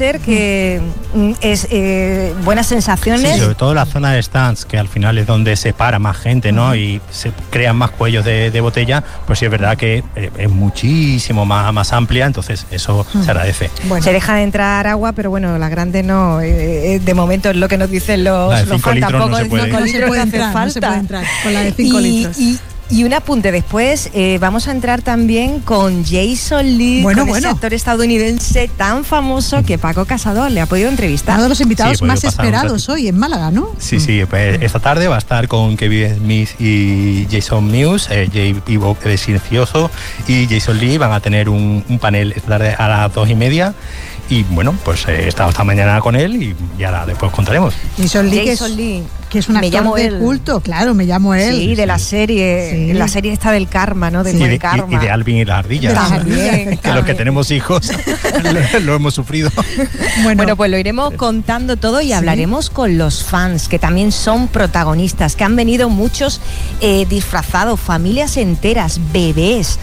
que es buenas sensaciones. Sí, sobre todo la zona de stands, que al final es donde se para más gente, ¿no? Y se crean más cuellos de botella, pues sí es verdad que es muchísimo más amplia, entonces eso se agradece. Bueno, se deja de entrar agua, pero bueno, la grande no, de momento es lo que nos dicen los fans, tampoco no se puede. No se puede entrar, no se puede entrar con la de 5 litros. Y un apunte después, vamos a entrar también con Jason Lee, ese actor estadounidense tan famoso que Paco Casado le ha podido entrevistar. Uno de los invitados más esperados hoy en Málaga, ¿no? Sí, pues esta tarde va a estar con Kevin Smith y Jason Mewes, Jay Pivo de Silencioso y Jason Lee van a tener un panel esta tarde a las 2:30. Y bueno, pues he estado esta mañana con él y ahora después contaremos. Jason Lee, que es un actor de culto, claro, me llamo él. Sí, de la serie, la serie esta del karma, ¿no? Del karma. Y de Alvin y la ardilla. También. Que los que tenemos hijos lo hemos sufrido. Bueno, pues lo iremos contando todo y hablaremos con los fans, que también son protagonistas, que han venido muchos disfrazados, familias enteras, bebés.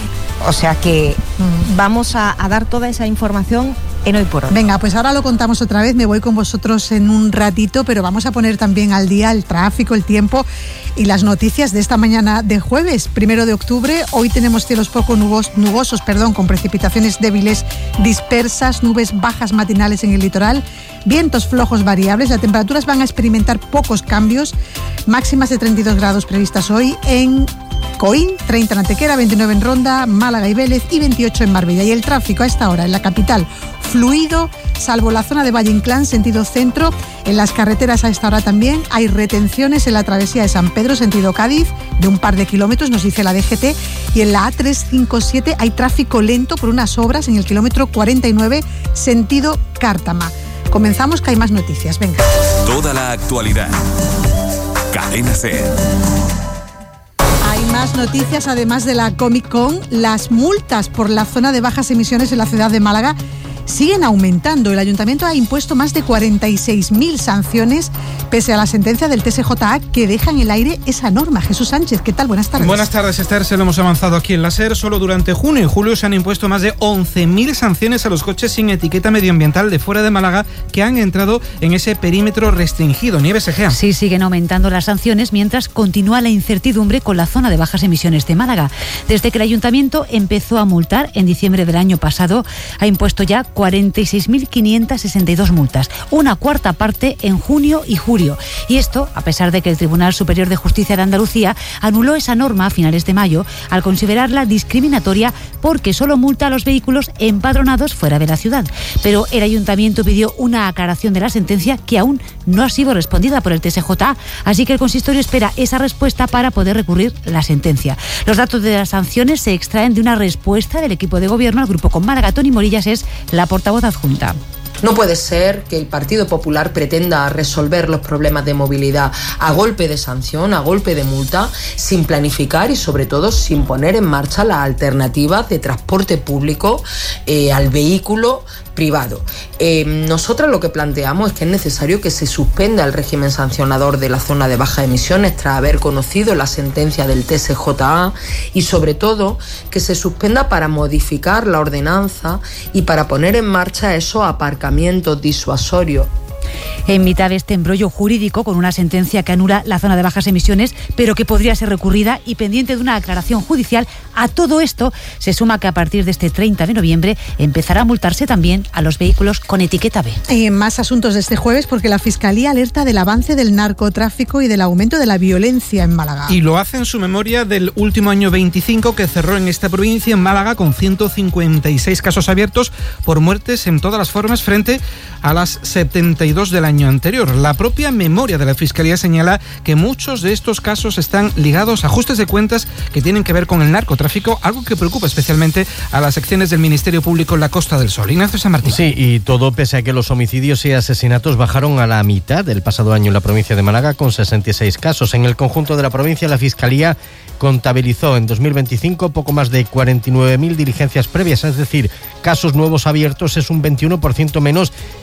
O sea que vamos a dar toda esa información en Hoy por Hoy. Venga, pues ahora lo contamos otra vez, me voy con vosotros en un ratito, pero vamos a poner también al día el tráfico, el tiempo y las noticias de esta mañana de jueves, 1 de octubre. Hoy tenemos cielos poco nubosos, con precipitaciones débiles dispersas, nubes bajas matinales en el litoral, vientos flojos variables. Las temperaturas van a experimentar pocos cambios, máximas de 32 grados previstas hoy en Coín, 30 en Antequera, 29 en Ronda, Málaga y Vélez y 28 en Marbella. Y el tráfico a esta hora en la capital, fluido, salvo la zona de Valle Inclán, sentido centro. En las carreteras a esta hora también hay retenciones en la travesía de San Pedro, sentido Cádiz, de un par de kilómetros, nos dice la DGT. Y en la A357 hay tráfico lento por unas obras en el kilómetro 49, sentido Cártama. Comenzamos, que hay más noticias. Venga. Toda la actualidad. Cadena SER. Hay más noticias, además de la Comic Con. Las multas por la zona de bajas emisiones en la ciudad de Málaga siguen aumentando. El Ayuntamiento ha impuesto más de 46.000 sanciones pese a la sentencia del TSJA que deja en el aire esa norma. Jesús Sánchez, ¿qué tal? Buenas tardes. Buenas tardes, Esther. Se lo hemos avanzado aquí en la SER. Solo durante junio y julio se han impuesto más de 11.000 sanciones a los coches sin etiqueta medioambiental de fuera de Málaga que han entrado en ese perímetro restringido. Nieves Egea. Sí, siguen aumentando las sanciones mientras continúa la incertidumbre con la zona de bajas emisiones de Málaga. Desde que el Ayuntamiento empezó a multar en diciembre del año pasado, ha impuesto ya 46.562 multas, una cuarta parte en junio y julio. Y esto, a pesar de que el Tribunal Superior de Justicia de Andalucía anuló esa norma a finales de mayo al considerarla discriminatoria porque solo multa a los vehículos empadronados fuera de la ciudad. Pero el Ayuntamiento pidió una aclaración de la sentencia que aún no ha sido respondida por el TSJA, así que el consistorio espera esa respuesta para poder recurrir la sentencia. Los datos de las sanciones se extraen de una respuesta del equipo de gobierno al Grupo con Málaga. Toni Morillas es la portavoz adjunta. No puede ser que el Partido Popular pretenda resolver los problemas de movilidad a golpe de sanción, a golpe de multa, sin planificar y sobre todo sin poner en marcha las alternativas de transporte público al vehículo privado. Nosotros lo que planteamos es que es necesario que se suspenda el régimen sancionador de la zona de bajas emisiones tras haber conocido la sentencia del TSJA y sobre todo que se suspenda para modificar la ordenanza y para poner en marcha esos aparcamientos disuasorios. En mitad de este embrollo jurídico, con una sentencia que anula la zona de bajas emisiones, pero que podría ser recurrida y pendiente de una aclaración judicial, a todo esto se suma que a partir de este 30 de noviembre empezará a multarse también a los vehículos con etiqueta B. Más asuntos de este jueves, porque la Fiscalía alerta del avance del narcotráfico y del aumento de la violencia en Málaga. Y lo hace en su memoria del último año 25 que cerró en esta provincia, en Málaga, con 156 casos abiertos por muertes en todas las formas frente a las 72 del año anterior. La propia memoria de la Fiscalía señala que muchos de estos casos están ligados a ajustes de cuentas que tienen que ver con el narcotráfico, algo que preocupa especialmente a las secciones del Ministerio Público en la Costa del Sol. Ignacio San Martín. Sí, y todo pese a que los homicidios y asesinatos bajaron a la mitad del pasado año en la provincia de Málaga, con 66 casos. En el conjunto de la provincia, la Fiscalía contabilizó en 2025 poco más de 49.000 diligencias previas, es decir, casos nuevos abiertos es un 21% menos que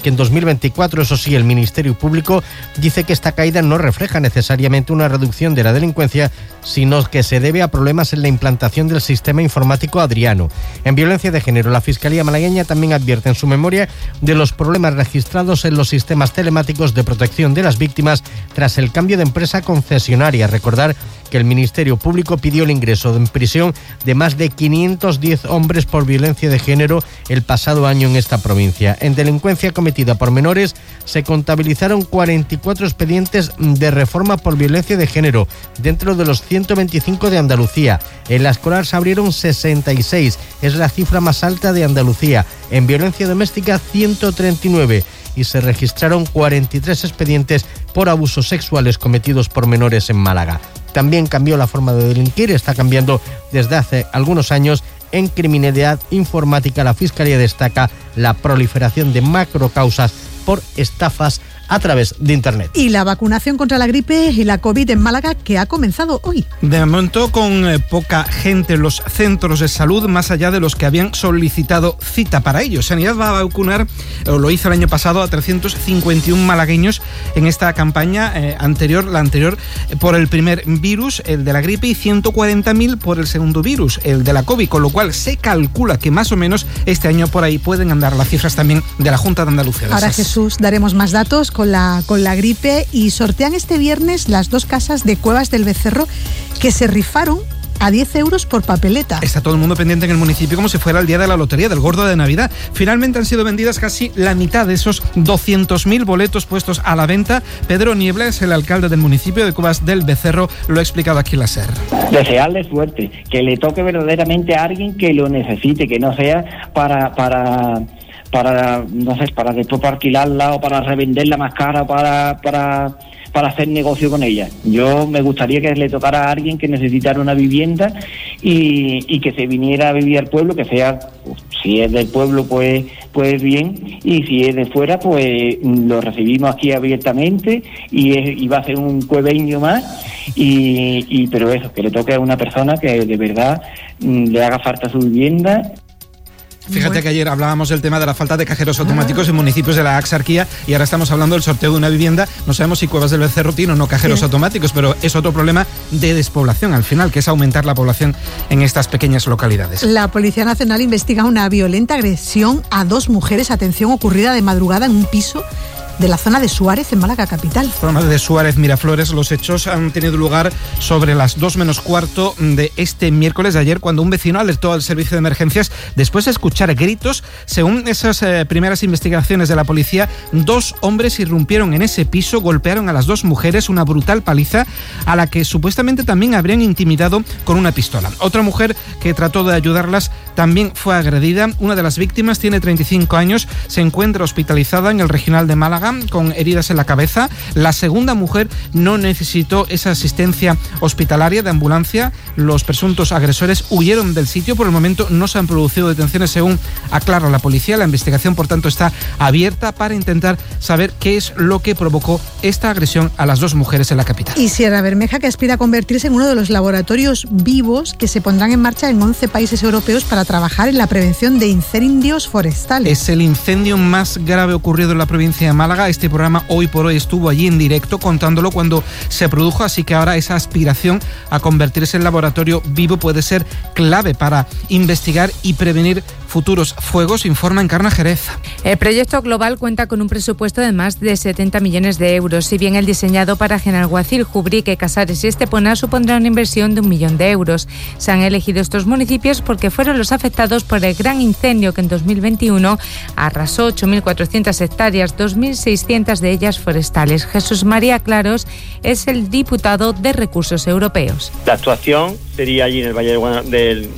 que en 2024, eso sí, el Ministerio Público dice que esta caída no refleja necesariamente una reducción de la delincuencia, sino que se debe a problemas en la implantación del sistema informático Adriano. En violencia de género, la Fiscalía malagueña también advierte en su memoria de los problemas registrados en los sistemas telemáticos de protección de las víctimas tras el cambio de empresa concesionaria. Recordar que el Ministerio Público pidió el ingreso en prisión de más de 510 hombres por violencia de género el pasado año en esta provincia. En delincuencia cometida por menores se contabilizaron 44 expedientes de reforma por violencia de género, dentro de los 125 de Andalucía. En la escolar se abrieron 66, es la cifra más alta de Andalucía. En violencia doméstica, 139. Y se registraron 43 expedientes por abusos sexuales cometidos por menores en Málaga. También cambió la forma de delinquir, está cambiando desde hace algunos años. En criminalidad informática, la Fiscalía destaca la proliferación de macrocausas por estafas a través de Internet. Y la vacunación contra la gripe y la COVID en Málaga, que ha comenzado hoy. De momento con poca gente en los centros de salud, más allá de los que habían solicitado cita para ello. Sanidad va a vacunar, o lo hizo el año pasado, a 351 malagueños en esta campaña la anterior por el primer virus, el de la gripe, y 140.000 por el segundo virus, el de la COVID, con lo cual se calcula que más o menos este año por ahí pueden andar las cifras también de la Junta de Andalucía. Ahora, Jesús, daremos más datos con la gripe, y sortean este viernes las 2 casas de Cuevas del Becerro que se rifaron a 10 euros por papeleta. Está todo el mundo pendiente en el municipio como si fuera el día de la lotería, del gordo de Navidad. Finalmente han sido vendidas casi la mitad de esos 200.000 boletos puestos a la venta. Pedro Niebla es el alcalde del municipio de Cuevas del Becerro, lo ha explicado aquí la SER. Desearle suerte, que le toque verdaderamente a alguien que lo necesite, que no sea para no sé, para después para alquilarla o para revenderla más cara, para hacer negocio con ella. Yo me gustaría que le tocara a alguien que necesitara una vivienda y que se viniera a vivir al pueblo, que sea, si es del pueblo pues bien, y si es de fuera pues lo recibimos aquí abiertamente y va a ser un cueveño más, pero eso, que le toque a una persona que de verdad le haga falta su vivienda. Fíjate que ayer hablábamos del tema de la falta de cajeros automáticos en municipios de la Axarquía, y ahora estamos hablando del sorteo de una vivienda. No sabemos si Cuevas del Becerro tiene o no cajeros automáticos, pero es otro problema de despoblación al final, que es aumentar la población en estas pequeñas localidades. La Policía Nacional investiga una violenta agresión a 2 mujeres, atención, ocurrida de madrugada en un piso de la zona de Suárez, en Málaga capital. Zona de Suárez, Miraflores. Los hechos han tenido lugar sobre las 2 menos cuarto de este miércoles de ayer, cuando un vecino alertó al servicio de emergencias después de escuchar gritos. Según esas primeras investigaciones de la policía, 2 hombres irrumpieron en ese piso, golpearon a las 2 mujeres, una brutal paliza, a la que supuestamente también habrían intimidado con una pistola. Otra mujer que trató de ayudarlas también fue agredida. Una de las víctimas tiene 35 años, se encuentra hospitalizada en el Regional de Málaga con heridas en la cabeza. La segunda mujer no necesitó esa asistencia hospitalaria de ambulancia. Los presuntos agresores huyeron del sitio. Por el momento no se han producido detenciones, según aclara la policía. La investigación, por tanto, está abierta para intentar saber qué es lo que provocó esta agresión a las 2 mujeres en la capital. Y Sierra Bermeja, que aspira a convertirse en uno de los laboratorios vivos que se pondrán en marcha en 11 países europeos para trabajar en la prevención de incendios forestales. Es el incendio más grave ocurrido en la provincia de Málaga. Este programa Hoy por Hoy estuvo allí en directo contándolo cuando se produjo, así que ahora esa aspiración a convertirse en laboratorio vivo puede ser clave para investigar y prevenir futuros fuegos, informa Encarna Jerez. El proyecto global cuenta con un presupuesto de más de 70 millones de euros. Si bien el diseñado para Genalguacil, Jubrique, Casares y Estepona supondrá una inversión de 1 millón de euros. Se han elegido estos municipios porque fueron los afectados por el gran incendio que en 2021 arrasó 8.400 hectáreas, 2.600 de ellas forestales. Jesús María Claros es el diputado de Recursos Europeos. La actuación sería allí en el Valle del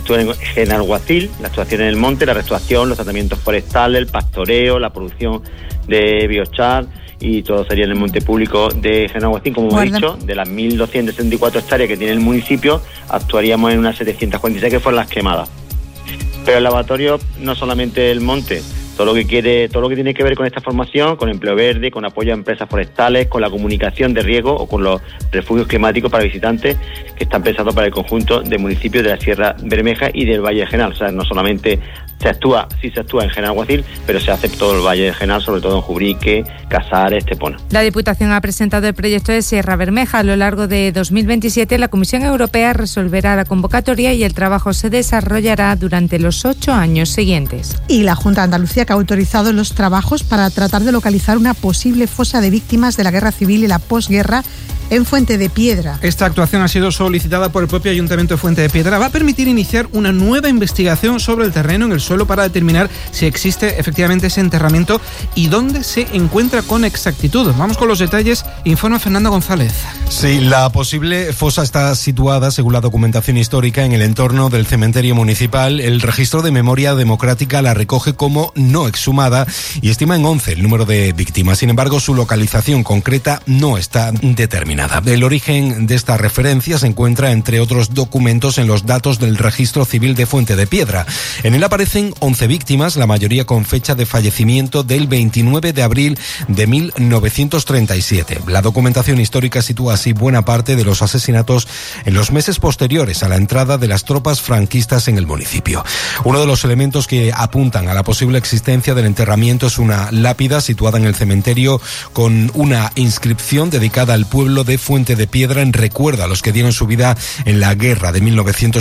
Genalguacil, la actuación en el monte, la restauración, los tratamientos forestales, el pastoreo, la producción de biochar, y todo sería en el monte público de Genalguacil. Como hemos dicho, de las 1.274 hectáreas que tiene el municipio, actuaríamos en unas 746 que fueron las quemadas. Pero el laboratorio no solamente el monte, todo lo que tiene que ver con esta formación, con empleo verde, con apoyo a empresas forestales, con la comunicación de riesgo o con los refugios climáticos para visitantes que están pensados para el conjunto de municipios de la Sierra Bermeja y del Valle Genal. O sea, no solamente se actúa en Genalguacil, pero se hace todo el Valle de Genal, sobre todo en Jubrique, Casares, Estepona. La Diputación ha presentado el proyecto de Sierra Bermeja. A lo largo de 2027, la Comisión Europea resolverá la convocatoria y el trabajo se desarrollará durante los 8 años siguientes. Y la Junta de Andalucía, que ha autorizado los trabajos para tratar de localizar una posible fosa de víctimas de la guerra civil y la posguerra en Fuente de Piedra. Esta actuación ha sido solicitada por el propio Ayuntamiento de Fuente de Piedra. Va a permitir iniciar una nueva investigación sobre el terreno en el suelo para determinar si existe efectivamente ese enterramiento y dónde se encuentra con exactitud. Vamos con los detalles. Informa Fernando González. Sí, la posible fosa está situada, según la documentación histórica, en el entorno del cementerio municipal. El registro de memoria democrática la recoge como no exhumada y estima en 11 el número de víctimas. Sin embargo, su localización concreta no está determinada. El origen de esta referencia se encuentra, entre otros documentos, en los datos del Registro Civil de Fuente de Piedra. En él aparecen 11 víctimas, la mayoría con fecha de fallecimiento del 29 de abril de 1937. La documentación histórica sitúa así buena parte de los asesinatos en los meses posteriores a la entrada de las tropas franquistas en el municipio. Uno de los elementos que apuntan a la posible existencia del enterramiento es una lápida situada en el cementerio con una inscripción dedicada al pueblo de Fuente de Piedra en recuerdo a los que dieron su vida en la guerra de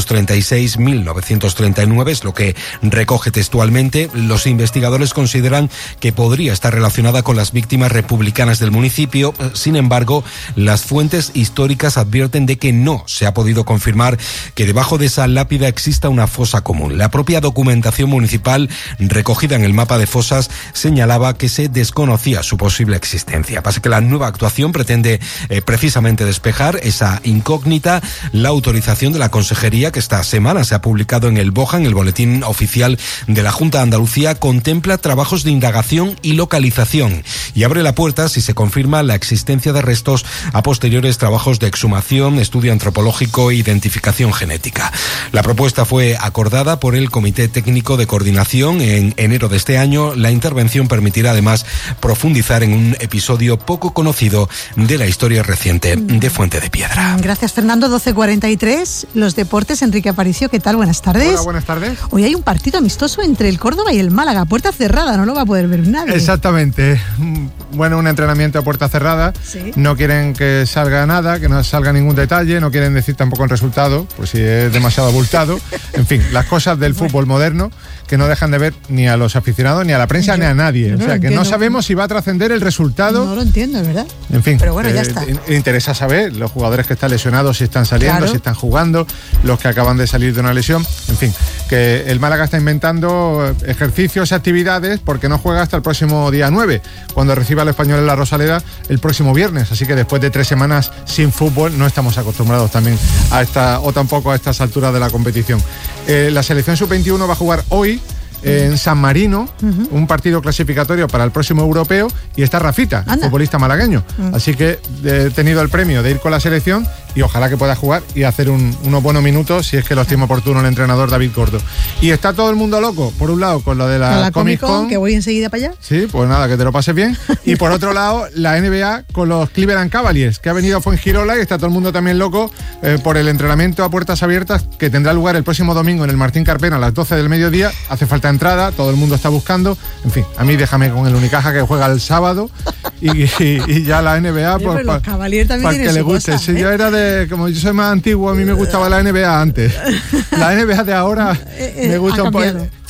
1936-1939, es lo que recoge textualmente. Los investigadores consideran que podría estar relacionada con las víctimas republicanas del municipio. Sin embargo, las fuentes históricas advierten de que no se ha podido confirmar que debajo de esa lápida exista una fosa común. La propia documentación municipal recogida en el mapa de fosas señalaba que se desconocía su posible existencia. Pasa que la nueva actuación pretende precisamente despejar esa incógnita. La autorización de la Consejería, que esta semana se ha publicado en el BOJA, en el Boletín Oficial de la Junta de Andalucía, contempla trabajos de indagación y localización y abre la puerta, si se confirma la existencia de restos, a posteriores trabajos de exhumación, estudio antropológico e identificación genética. La propuesta fue acordada por el Comité Técnico de Coordinación en enero de este año. La intervención permitirá además profundizar en un episodio poco conocido de la historia reciente de Fuente de Piedra. Gracias, Fernando. 12:43, los deportes. Enrique Aparicio, ¿qué tal? Buenas tardes. Hola, buenas tardes. Hoy hay un partido amistoso entre el Córdoba y el Málaga, puerta cerrada, no lo va a poder ver nadie. Exactamente. Bueno, un entrenamiento a puerta cerrada. Sí. No quieren que salga nada, que no salga ningún detalle, no quieren decir tampoco el resultado, por si es demasiado abultado. En fin, las cosas del fútbol moderno que no dejan de ver ni a los aficionados, ni a la prensa, ni a nadie. O sea, que no sabemos si va a trascender el resultado. No lo entiendo, ¿verdad? En fin. Pero bueno, ya está. Interesa saber los jugadores que están lesionados, si están saliendo, claro, si están jugando, los que acaban de salir de una lesión. En fin, que el Málaga está inventando ejercicios y actividades porque no juega hasta el próximo día 9, cuando reciba al Español en la Rosaleda el próximo viernes. Así que después de 3 semanas sin fútbol no estamos acostumbrados también a tampoco a estas alturas de la competición. La selección sub-21 va a jugar hoy en San Marino, un partido clasificatorio para el próximo europeo, y está Rafita, futbolista malagueño. Así que he tenido el premio de ir con la selección y ojalá que pueda jugar y hacer unos buenos minutos, si es que lo estima oportuno el entrenador David Gordo. Y está todo el mundo loco, por un lado, con lo de la Comic Con, que voy enseguida para allá. Sí, pues nada, que te lo pases bien. Y por otro lado, la NBA con los Cleveland Cavaliers, que ha venido a Fuengirola y está todo el mundo también loco por el entrenamiento a puertas abiertas que tendrá lugar el próximo domingo en el Martín Carpena a las 12 del mediodía. Hace falta entrada, todo el mundo está buscando. En fin, a mí déjame con el Unicaja, que juega el sábado, y ya la NBA pues los Cavaliers también para que le guste. Si yo era como yo soy más antiguo, a mí me gustaba la NBA antes. La NBA de ahora me gusta un poco.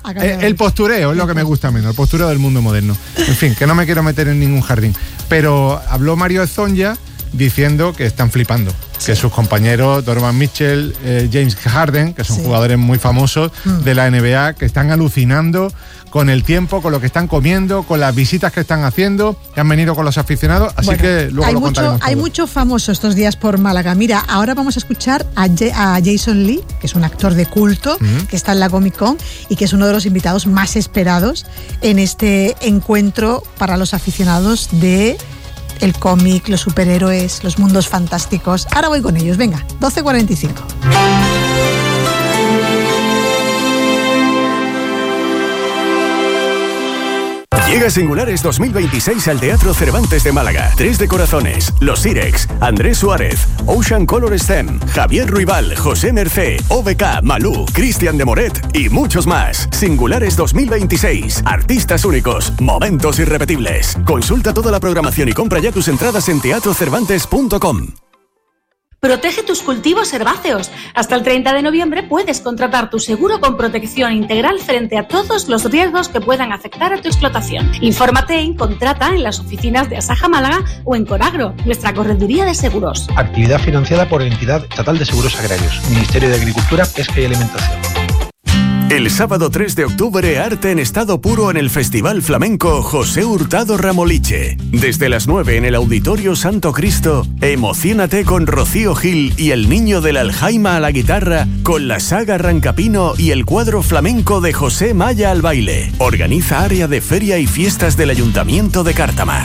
El postureo es lo que me gusta menos, el postureo del mundo moderno. En fin, que no me quiero meter en ningún jardín. Pero habló Mario Ezonja diciendo que están flipando, que sus compañeros Donovan Mitchell, James Harden, que son jugadores muy famosos de la NBA, que están alucinando con el tiempo, con lo que están comiendo, con las visitas que están haciendo, que han venido con los aficionados, así que luego lo contaremos todo. Hay mucho famoso estos días por Málaga. Mira, ahora vamos a escuchar a Jason Lee, que es un actor de culto, que está en la Comic Con y que es uno de los invitados más esperados en este encuentro para los aficionados de el cómic, los superhéroes, los mundos fantásticos. Ahora voy con ellos, venga, 12:45. Llega Singulares 2026 al Teatro Cervantes de Málaga. Tres de Corazones, Los Sirex, Andrés Suárez, Ocean Color Stem, Javier Ruibal, José Mercé, OBK, Malú, Cristian de Moret y muchos más. Singulares 2026. Artistas únicos, momentos irrepetibles. Consulta toda la programación y compra ya tus entradas en teatrocervantes.com. Protege tus cultivos herbáceos. Hasta el 30 de noviembre puedes contratar tu seguro con protección integral frente a todos los riesgos que puedan afectar a tu explotación. Infórmate y contrata en las oficinas de Asaja Málaga o en Coragro, nuestra correduría de seguros. Actividad financiada por la Entidad Estatal de Seguros Agrarios, Ministerio de Agricultura, Pesca y Alimentación. El sábado 3 de octubre, arte en estado puro en el Festival Flamenco José Hurtado Ramoliche. Desde las 9 en el Auditorio Santo Cristo, emociónate con Rocío Gil y el Niño del Aljaima a la guitarra, con la saga Rancapino y el cuadro flamenco de José Maya al baile. Organiza Área de Feria y Fiestas del Ayuntamiento de Cártama.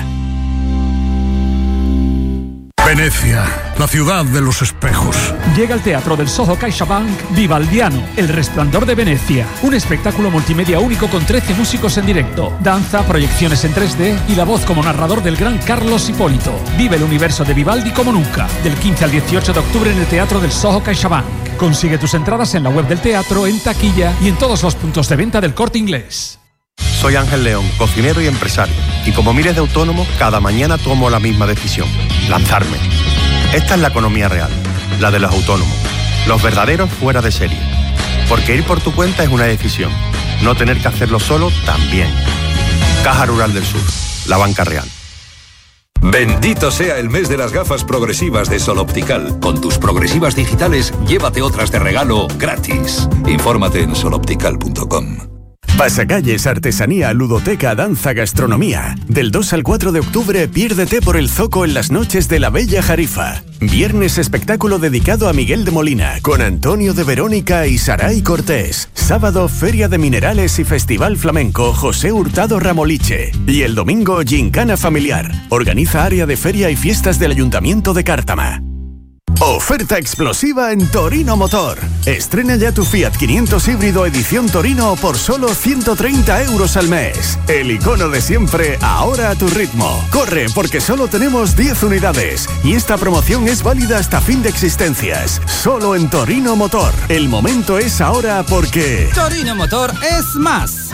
Venecia, la ciudad de los espejos. Llega al Teatro del Soho CaixaBank Vivaldiano, El Resplandor de Venecia. Un espectáculo multimedia único con 13 músicos en directo, danza, proyecciones en 3D y la voz como narrador del gran Carlos Hipólito. Vive el universo de Vivaldi como nunca. Del 15 al 18 de octubre en el Teatro del Soho CaixaBank. Consigue tus entradas en la web del teatro, en taquilla y en todos los puntos de venta del Corte Inglés. Soy Ángel León, cocinero y empresario. Y como miles de autónomos, cada mañana tomo la misma decisión: lanzarme. Esta es la economía real, la de los autónomos, los verdaderos fuera de serie. Porque ir por tu cuenta es una decisión. No tener que hacerlo solo también. Caja Rural del Sur, la banca real. Bendito sea el mes de las gafas progresivas de Sol Optical. Con tus progresivas digitales, llévate otras de regalo gratis. Infórmate en soloptical.com. Pasacalles, artesanía, ludoteca, danza, gastronomía. Del 2 al 4 de octubre, piérdete por el Zoco en las noches de la Bella Jarifa. Viernes, espectáculo dedicado a Miguel de Molina, con Antonio de Verónica y Saray Cortés. Sábado, Feria de Minerales y Festival Flamenco José Hurtado Ramoliche. Y el domingo, Gincana Familiar. Organiza Área de Feria y Fiestas del Ayuntamiento de Cártama. Oferta explosiva en Torino Motor. Estrena ya tu Fiat 500 híbrido edición Torino por solo 130 € al mes. El icono de siempre, ahora a tu ritmo. Corre, porque solo tenemos 10 unidades. Y esta promoción es válida hasta fin de existencias. Solo en Torino Motor. El momento es ahora porque... Torino Motor es más.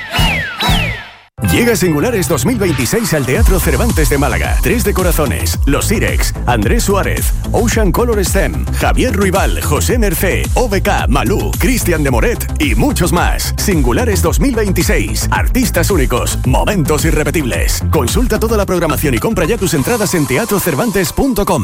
Llega Singulares 2026 al Teatro Cervantes de Málaga. Tres de Corazones, Los Sirex, Andrés Suárez, Ocean Color Stem, Javier Ruibal, José Mercé, OBK, Malú, Cristian de Moret y muchos más. Singulares 2026. Artistas únicos, momentos irrepetibles. Consulta toda la programación y compra ya tus entradas en teatrocervantes.com.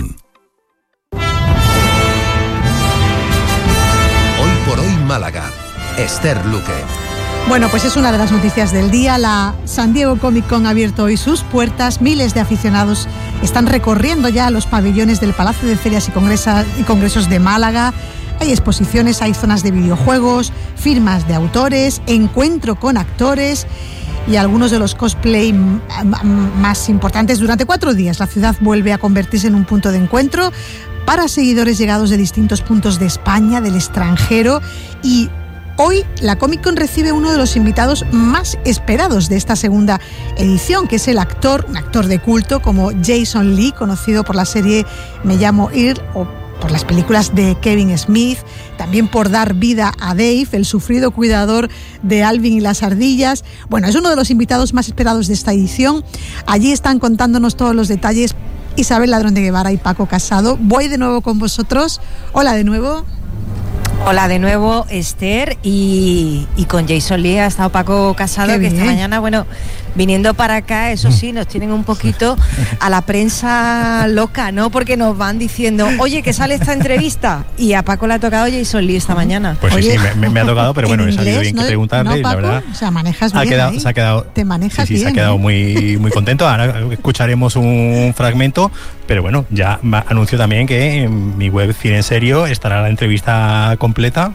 Hoy por hoy Málaga. Esther Luque. Bueno, pues es una de las noticias del día. La San Diego Comic Con ha abierto hoy sus puertas. Miles de aficionados están recorriendo ya los pabellones del Palacio de Ferias y Congresos de Málaga. Hay exposiciones, hay zonas de videojuegos, firmas de autores, encuentro con actores y algunos de los cosplay más importantes. Durante 4 días la ciudad vuelve a convertirse en un punto de encuentro para seguidores llegados de distintos puntos de España, del extranjero, y hoy la Comic Con recibe uno de los invitados más esperados de esta segunda edición, que es un actor de culto como Jason Lee, conocido por la serie Me llamo Earl o por las películas de Kevin Smith, también por dar vida a Dave, el sufrido cuidador de Alvin y las ardillas. Bueno, es uno de los invitados más esperados de esta edición. Allí están contándonos todos los detalles Isabel Ladrón de Guevara y Paco Casado. Voy de nuevo con vosotros. Hola de nuevo. Hola de nuevo, Esther, y con Jason Lee ha estado Paco Casado, que esta mañana, bueno, viniendo para acá, eso sí, nos tienen un poquito a la prensa loca, ¿no? Porque nos van diciendo, oye, que sale esta entrevista, y a Paco le ha tocado Jason Lee esta mañana. Pues oye, sí, me ha tocado, pero bueno, he sabido bien que preguntarle, no, y la verdad... O sea, manejas bien se ha quedado, te manejas bien. Se ha quedado muy, muy contento. Ahora escucharemos un fragmento, pero bueno, ya anuncio también que en mi web Cine en Serio estará la entrevista completa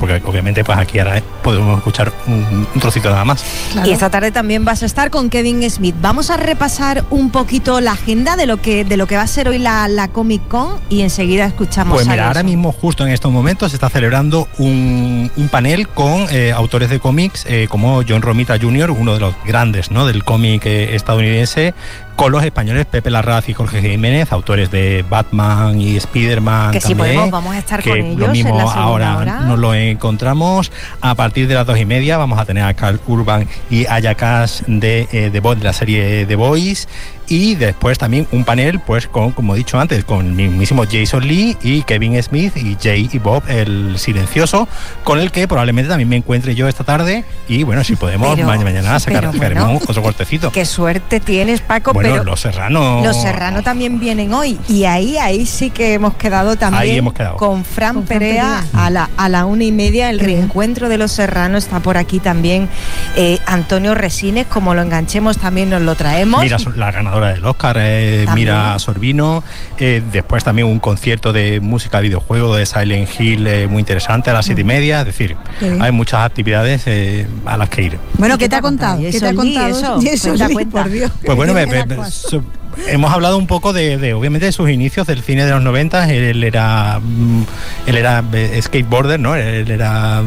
porque obviamente pues aquí ahora podemos escuchar un trocito nada más. Claro. Y esta tarde también vas a estar con Kevin Smith. Vamos a repasar un poquito la agenda de lo que va a ser hoy la Comic Con y enseguida escuchamos. Pues mira, ahora mismo justo en estos momentos se está celebrando un panel con autores de cómics como John Romita Jr., uno de los grandes, ¿no?, del cómic estadounidense, con los españoles Pepe Larraz y Jorge Jiménez, autores de Batman y Spiderman. Que también, si podemos, vamos a estar con ellos. Lo mismo en la ahora hora. nos lo encontramos. A partir de las 2:30 vamos a tener a Carl Urban y Aya Cash de la serie The Boys. Y después también un panel, pues con, como he dicho antes, con el mismísimo Jason Lee y Kevin Smith y Jay y Bob, el silencioso, con el que probablemente también me encuentre yo esta tarde. Y bueno, si podemos, mañana sacaremos otro cortecito. Qué suerte tienes, Paco. Bueno, pero Los Serrano. Los Serrano también vienen hoy. Y ahí sí que hemos quedado también con Fran Perea a la 1:30. El reencuentro de Los Serrano está por aquí también. Antonio Resines, como lo enganchemos, también nos lo traemos. Mira, la ganadora del Oscar, Mira Sorbino. Después también un concierto de música videojuego de Silent Hill muy interesante a las 7:30. Es decir, hay muchas actividades a las que ir. Bueno, ¿qué te ha contado? ¿Qué te ha contado? Por Dios. Pues bueno, hemos hablado un poco de obviamente de sus inicios del cine de los 90. Él era skateboarder, ¿no? Él era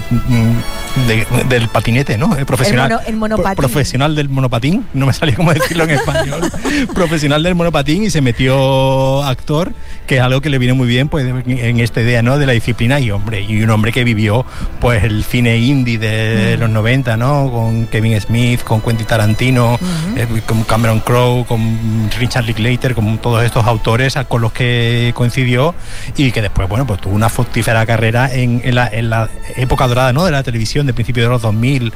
del patinete, ¿no? Profesional. El monopatín. Profesional del monopatín. No me salía cómo decirlo en español. Profesional del monopatín, y se metió actor, que es algo que le viene muy bien, pues, en esta idea, ¿no?, de la disciplina, y un hombre que vivió pues el cine indie de los 90, ¿no?, con Kevin Smith, con Quentin Tarantino, con Cameron Crowe, con Richard Linklater, con todos estos autores con los que coincidió, y que después, bueno, pues tuvo una fructífera carrera en la época dorada, ¿no?, de la televisión de principios de los 2000,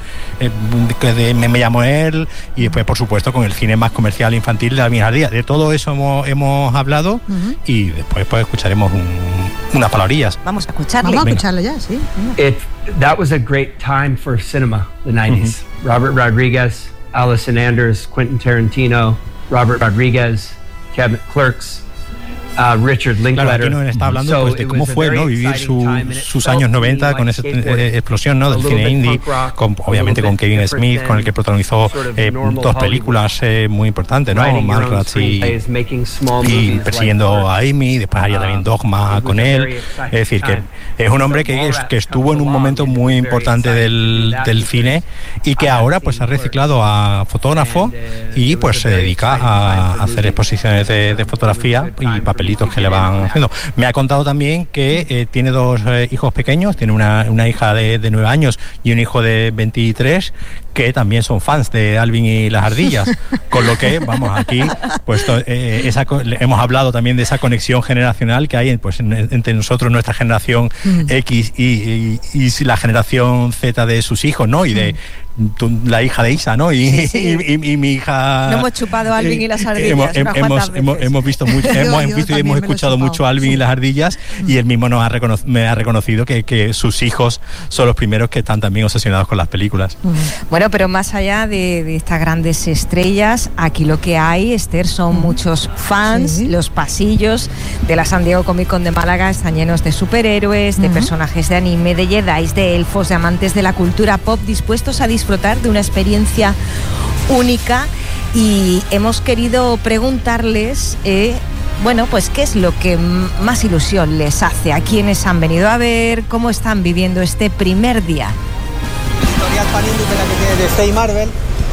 Me llamo él, y después, por supuesto, con el cine más comercial infantil de Alvin y las ardillas. De todo eso hemos hablado, y después pues escucharemos unas palabrillas. Vamos a escucharle. Vamos a escucharlo ya, sí. That was a great time for cinema, the 90s. Robert Rodriguez, Allison Anders, Quentin Tarantino, Robert Rodriguez, Clerks, Richard Linklater. Claro, aquí nos está hablando pues, de cómo fue, ¿no?, vivir sus años 90 con esa explosión, ¿no?, del cine indie, obviamente con Kevin Smith, con el que protagonizó dos películas muy importantes, ¿no?, Mallrats y Persiguiendo a Amy. Después haría también Dogma con él. Es decir, que es un hombre que estuvo en un momento muy importante del cine, y que ahora pues ha reciclado a fotógrafo y pues se dedica a hacer exposiciones de fotografía y papelitos que le van haciendo. Me ha contado también que tiene dos hijos pequeños, tiene una hija de 9 años y un hijo de 23, que también son fans de Alvin y las ardillas, con lo que, vamos, aquí pues hemos hablado también de esa conexión generacional que hay pues entre nosotros, nuestra generación X y la generación Z de sus hijos, ¿no?, y de la hija de Isa, ¿no? Y mi hija. No hemos chupado a Alvin y las ardillas. Hemos visto mucho, y hemos escuchado mucho a Alvin y las ardillas, y él mismo me ha reconocido que sus hijos son los primeros que están también obsesionados con las películas. Bueno, pero más allá de estas grandes estrellas, aquí lo que hay, Esther, son muchos fans. Los pasillos de la San Diego Comic Con de Málaga están llenos de superhéroes, de personajes de anime, de jedis, de elfos, de amantes de la cultura pop, dispuestos a disfrutar de una experiencia única. Y hemos querido preguntarles bueno, pues qué es lo que más ilusión les hace, a quienes han venido a ver, cómo están viviendo este primer día. Editorial Panini, que es la que tiene DC y Marvel,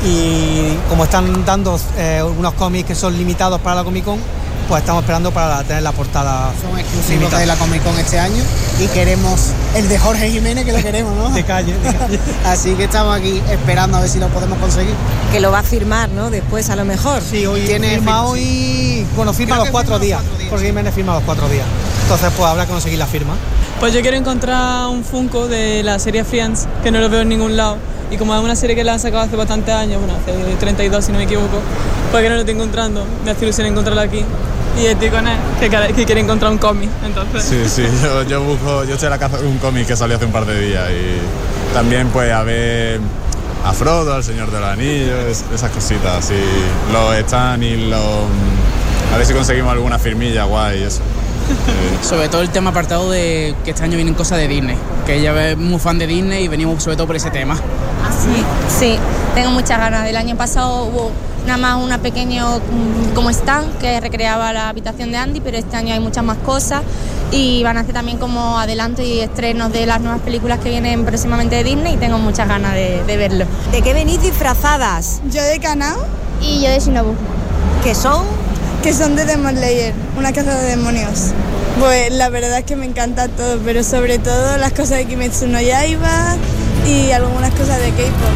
y como están dando unos cómics que son limitados para la Comic Con, pues estamos esperando para tener la portada. Son exclusivos de la Comic Con este año, y queremos el de Jorge Jiménez, que lo queremos, ¿no? De calle. Así que estamos aquí esperando a ver si lo podemos conseguir. Que lo va a firmar, ¿no? Después, a lo mejor. Sí, hoy tiene firma hoy. Bueno, firma los 4 días. Jorge Jiménez firma los 4 días. Entonces, pues habrá que conseguir la firma. Pues yo quiero encontrar un Funko de la serie Friends, que no lo veo en ningún lado. Y como es una serie que la han sacado hace bastantes años, bueno, hace 32 si no me equivoco, pues que no lo estoy encontrando. Me hace ilusión encontrarlo aquí. Y estoy con él, que quiere encontrar un cómic, entonces. Sí, yo estoy a la caza de un cómic que salió hace un par de días, y también pues a ver a Frodo, al Señor de los Anillos, esas cositas, y los están y los... A ver si conseguimos alguna firmilla guay y eso. Sobre todo el tema apartado de que este año vienen cosas de Disney, que ella es muy fan de Disney y venimos sobre todo por ese tema. Sí, tengo muchas ganas. El año pasado hubo nada más una pequeño como stand que recreaba la habitación de Andy, pero este año hay muchas más cosas y van a hacer también como adelanto y estrenos de las nuevas películas que vienen próximamente de Disney y tengo muchas ganas de verlo. ¿De qué venís disfrazadas? Yo de Kanao y yo de Shinobu. ¿Qué son? Que son de Demon Slayer, una casa de demonios. Pues la verdad es que me encanta todo, pero sobre todo las cosas de Kimetsu no Yaiba y algunas cosas de K-pop.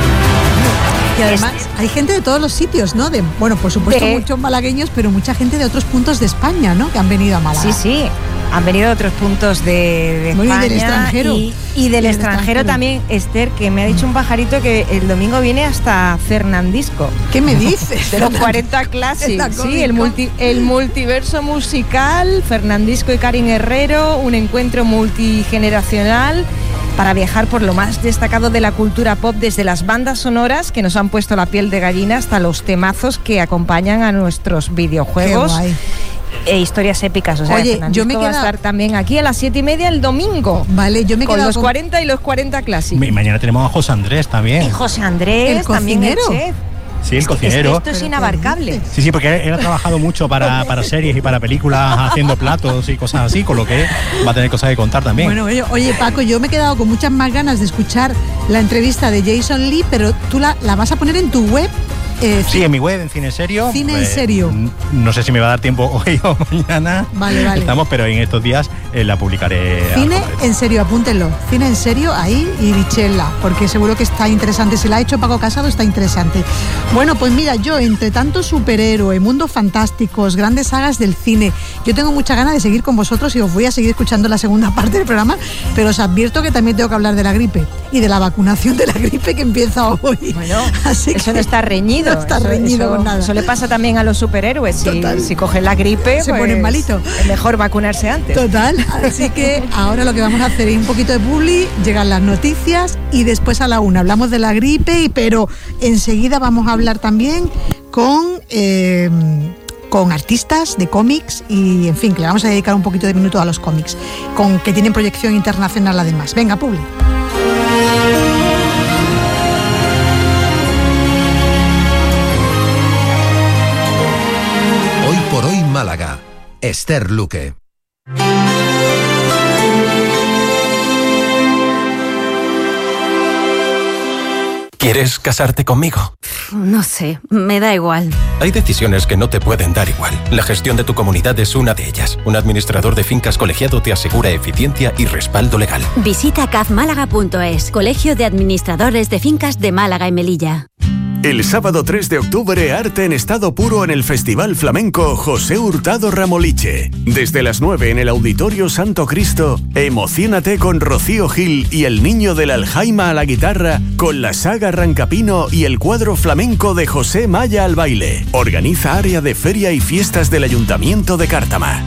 Y además hay gente de todos los sitios, ¿no? Bueno, por supuesto muchos malagueños, pero mucha gente de otros puntos de España, ¿no? Que han venido a Málaga. Sí, han venido de otros puntos de España. Y del extranjero. Y del extranjero también, Esther, que me ha dicho un pajarito que el domingo viene hasta Fernandisco. ¿Qué me dices? De los 40 Classics, sí, el multiverso musical, Fernandisco y Karin Herrero, un encuentro multigeneracional para viajar por lo más destacado de la cultura pop, desde las bandas sonoras que nos han puesto la piel de gallina hasta los temazos que acompañan a nuestros videojuegos. Qué guay. E historias épicas. O sea, oye, yo me va a estar también aquí a las 7:30 el domingo. Vale, yo me he con quedado los 40 y los 40 Classic. Y mañana tenemos a José Andrés también. Y José Andrés, el también el chef. Sí, el cocinero. Esto es inabarcable. Sí, porque él ha trabajado mucho para series y para películas haciendo platos y cosas así, con lo que va a tener cosas que contar también. Bueno, oye Paco, yo me he quedado con muchas más ganas de escuchar la entrevista de Jason Lee, pero tú la vas a poner en tu web. Sí, en mi web, en Cine en Serio. Cine en Serio. No sé si me va a dar tiempo hoy o mañana. Vale. Pero en estos días la publicaré. Cine en Serio, apúntenlo. Cine en Serio, ahí y Richella, porque seguro que está interesante. Si la ha hecho Paco Casado, está interesante. Bueno, pues mira, yo entre tanto superhéroe, mundos fantásticos, grandes sagas del cine, yo tengo mucha ganas de seguir con vosotros y os voy a seguir escuchando la segunda parte del programa, pero os advierto que también tengo que hablar de la gripe y de la vacunación de la gripe que empieza hoy. Bueno, así eso que no está reñido. No está reñido con nada. Eso le pasa también a los superhéroes. Si cogen la gripe, se ponen malitos. Es mejor vacunarse antes. Total. Así que ahora lo que vamos a hacer es un poquito de publi, llegan las noticias y después a la 1 hablamos de la gripe, pero enseguida vamos a hablar también con artistas de cómics y, en fin, que le vamos a dedicar un poquito de minuto a los cómics, que tienen proyección internacional además. Venga, publi. Por hoy Málaga, Esther Luque. ¿Quieres casarte conmigo? No sé, me da igual. Hay decisiones que no te pueden dar igual. La gestión de tu comunidad es una de ellas. Un administrador de fincas colegiado te asegura eficiencia y respaldo legal. Visita cazmálaga.es, Colegio de Administradores de Fincas de Málaga y Melilla. El sábado 3 de octubre, arte en estado puro en el Festival Flamenco José Hurtado Ramoliche. Desde las 9 en el Auditorio Santo Cristo, emocionate con Rocío Gil y el Niño del Aljaima a la guitarra, con la saga Rancapino y el cuadro flamenco de José Maya al baile. Organiza Área de Feria y Fiestas del Ayuntamiento de Cártama.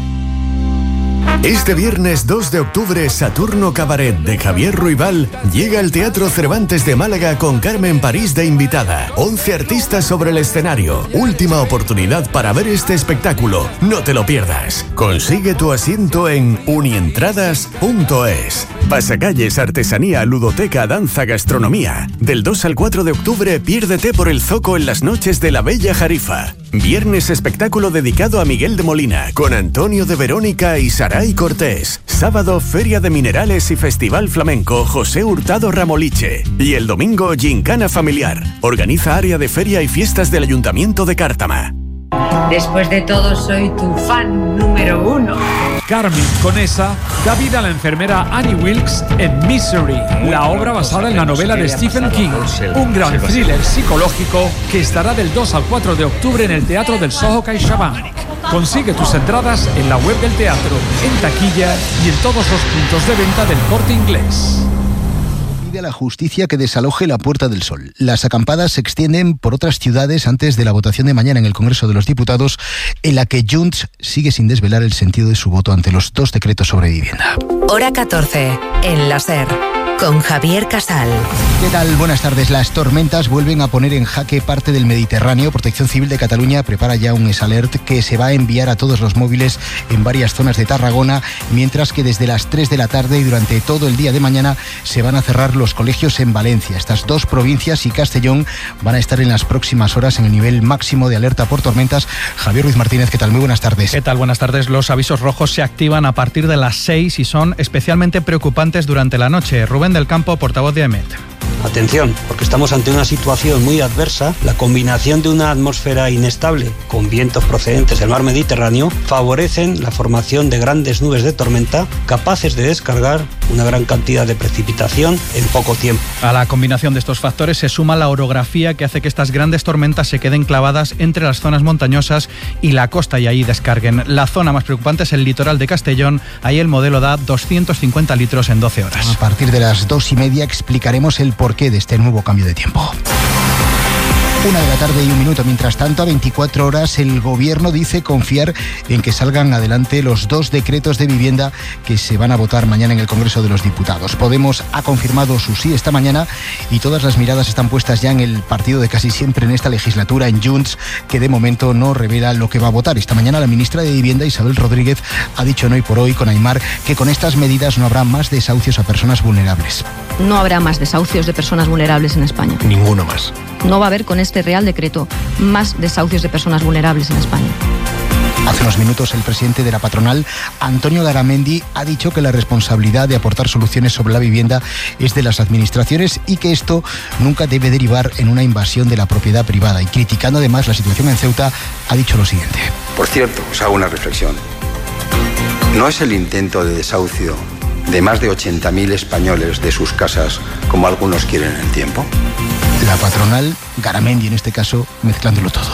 Este viernes 2 de octubre, Saturno Cabaret de Javier Ruibal llega al Teatro Cervantes de Málaga con Carmen París de invitada. 11 artistas sobre el escenario. Última oportunidad para ver este espectáculo. No te lo pierdas. Consigue tu asiento en unientradas.es. Pasacalles, artesanía, ludoteca, danza, gastronomía. Del 2 al 4 de octubre, piérdete por el Zoco en las noches de la Bella Jarifa. Viernes, espectáculo dedicado a Miguel de Molina, con Antonio de Verónica y Saray Cortés. Sábado, Feria de Minerales y Festival Flamenco José Hurtado Ramoliche. Y el domingo, Gincana Familiar. Organiza Área de Feria y Fiestas del Ayuntamiento de Cártama. Después de todo, soy tu fan número 1. Carmen Conesa da vida a la enfermera Annie Wilkes en Misery, la obra basada en la novela de Stephen King, un gran thriller psicológico que estará del 2 al 4 de octubre en el Teatro del Soho CaixaBank. Consigue tus entradas en la web del teatro, en taquilla y en todos los puntos de venta del Corte Inglés. Pide a la justicia que desaloje la Puerta del Sol. Las acampadas se extienden por otras ciudades antes de la votación de mañana en el Congreso de los Diputados, en la que Junts sigue sin desvelar el sentido de su voto ante los 2 decretos sobre vivienda. Hora 14, en la SER. con Javier Casal. ¿Qué tal? Buenas tardes. Las tormentas vuelven a poner en jaque parte del Mediterráneo. Protección Civil de Cataluña prepara ya un S-Alert que se va a enviar a todos los móviles en varias zonas de Tarragona, mientras que desde las 3 de la tarde y durante todo el día de mañana se van a cerrar los colegios en Valencia. Estas dos provincias y Castellón van a estar en las próximas horas en el nivel máximo de alerta por tormentas. Javier Ruiz Martínez, ¿qué tal? Muy buenas tardes. ¿Qué tal? Buenas tardes. Los avisos rojos se activan a partir de las 6 y son especialmente preocupantes durante la noche. Rubén del Campo, portavoz de AEMET. Atención, porque estamos ante una situación muy adversa. La combinación de una atmósfera inestable con vientos procedentes del mar Mediterráneo favorecen la formación de grandes nubes de tormenta capaces de descargar una gran cantidad de precipitación en poco tiempo. A la combinación de estos factores se suma la orografía que hace que estas grandes tormentas se queden clavadas entre las zonas montañosas y la costa y ahí descarguen. La zona más preocupante es el litoral de Castellón. Ahí el modelo da 250 litros en 12 horas. A partir de las 2:30 explicaremos el porqué de este nuevo cambio de tiempo. 1:00 PM. Mientras tanto, a 24 horas, el Gobierno dice confiar en que salgan adelante los 2 decretos de vivienda que se van a votar mañana en el Congreso de los Diputados. Podemos ha confirmado su sí esta mañana y todas las miradas están puestas ya en el partido de casi siempre en esta legislatura, en Junts, que de momento no revela lo que va a votar. Esta mañana la ministra de Vivienda, Isabel Rodríguez, ha dicho en Hoy por Hoy con Aimar que con estas medidas no habrá más desahucios a personas vulnerables. No habrá más desahucios de personas vulnerables en España. Ninguno más. No va a haber con este Real Decreto más desahucios de personas vulnerables en España. Hace unos minutos el presidente de la patronal, Antonio Garamendi, ha dicho que la responsabilidad de aportar soluciones sobre la vivienda es de las administraciones y que esto nunca debe derivar en una invasión de la propiedad privada. Y criticando además la situación en Ceuta, ha dicho lo siguiente. Por cierto, os hago una reflexión. ¿No es el intento de desahucio de más de 80.000 españoles de sus casas como algunos quieren en el tiempo? La patronal, Garamendi en este caso, mezclándolo todo.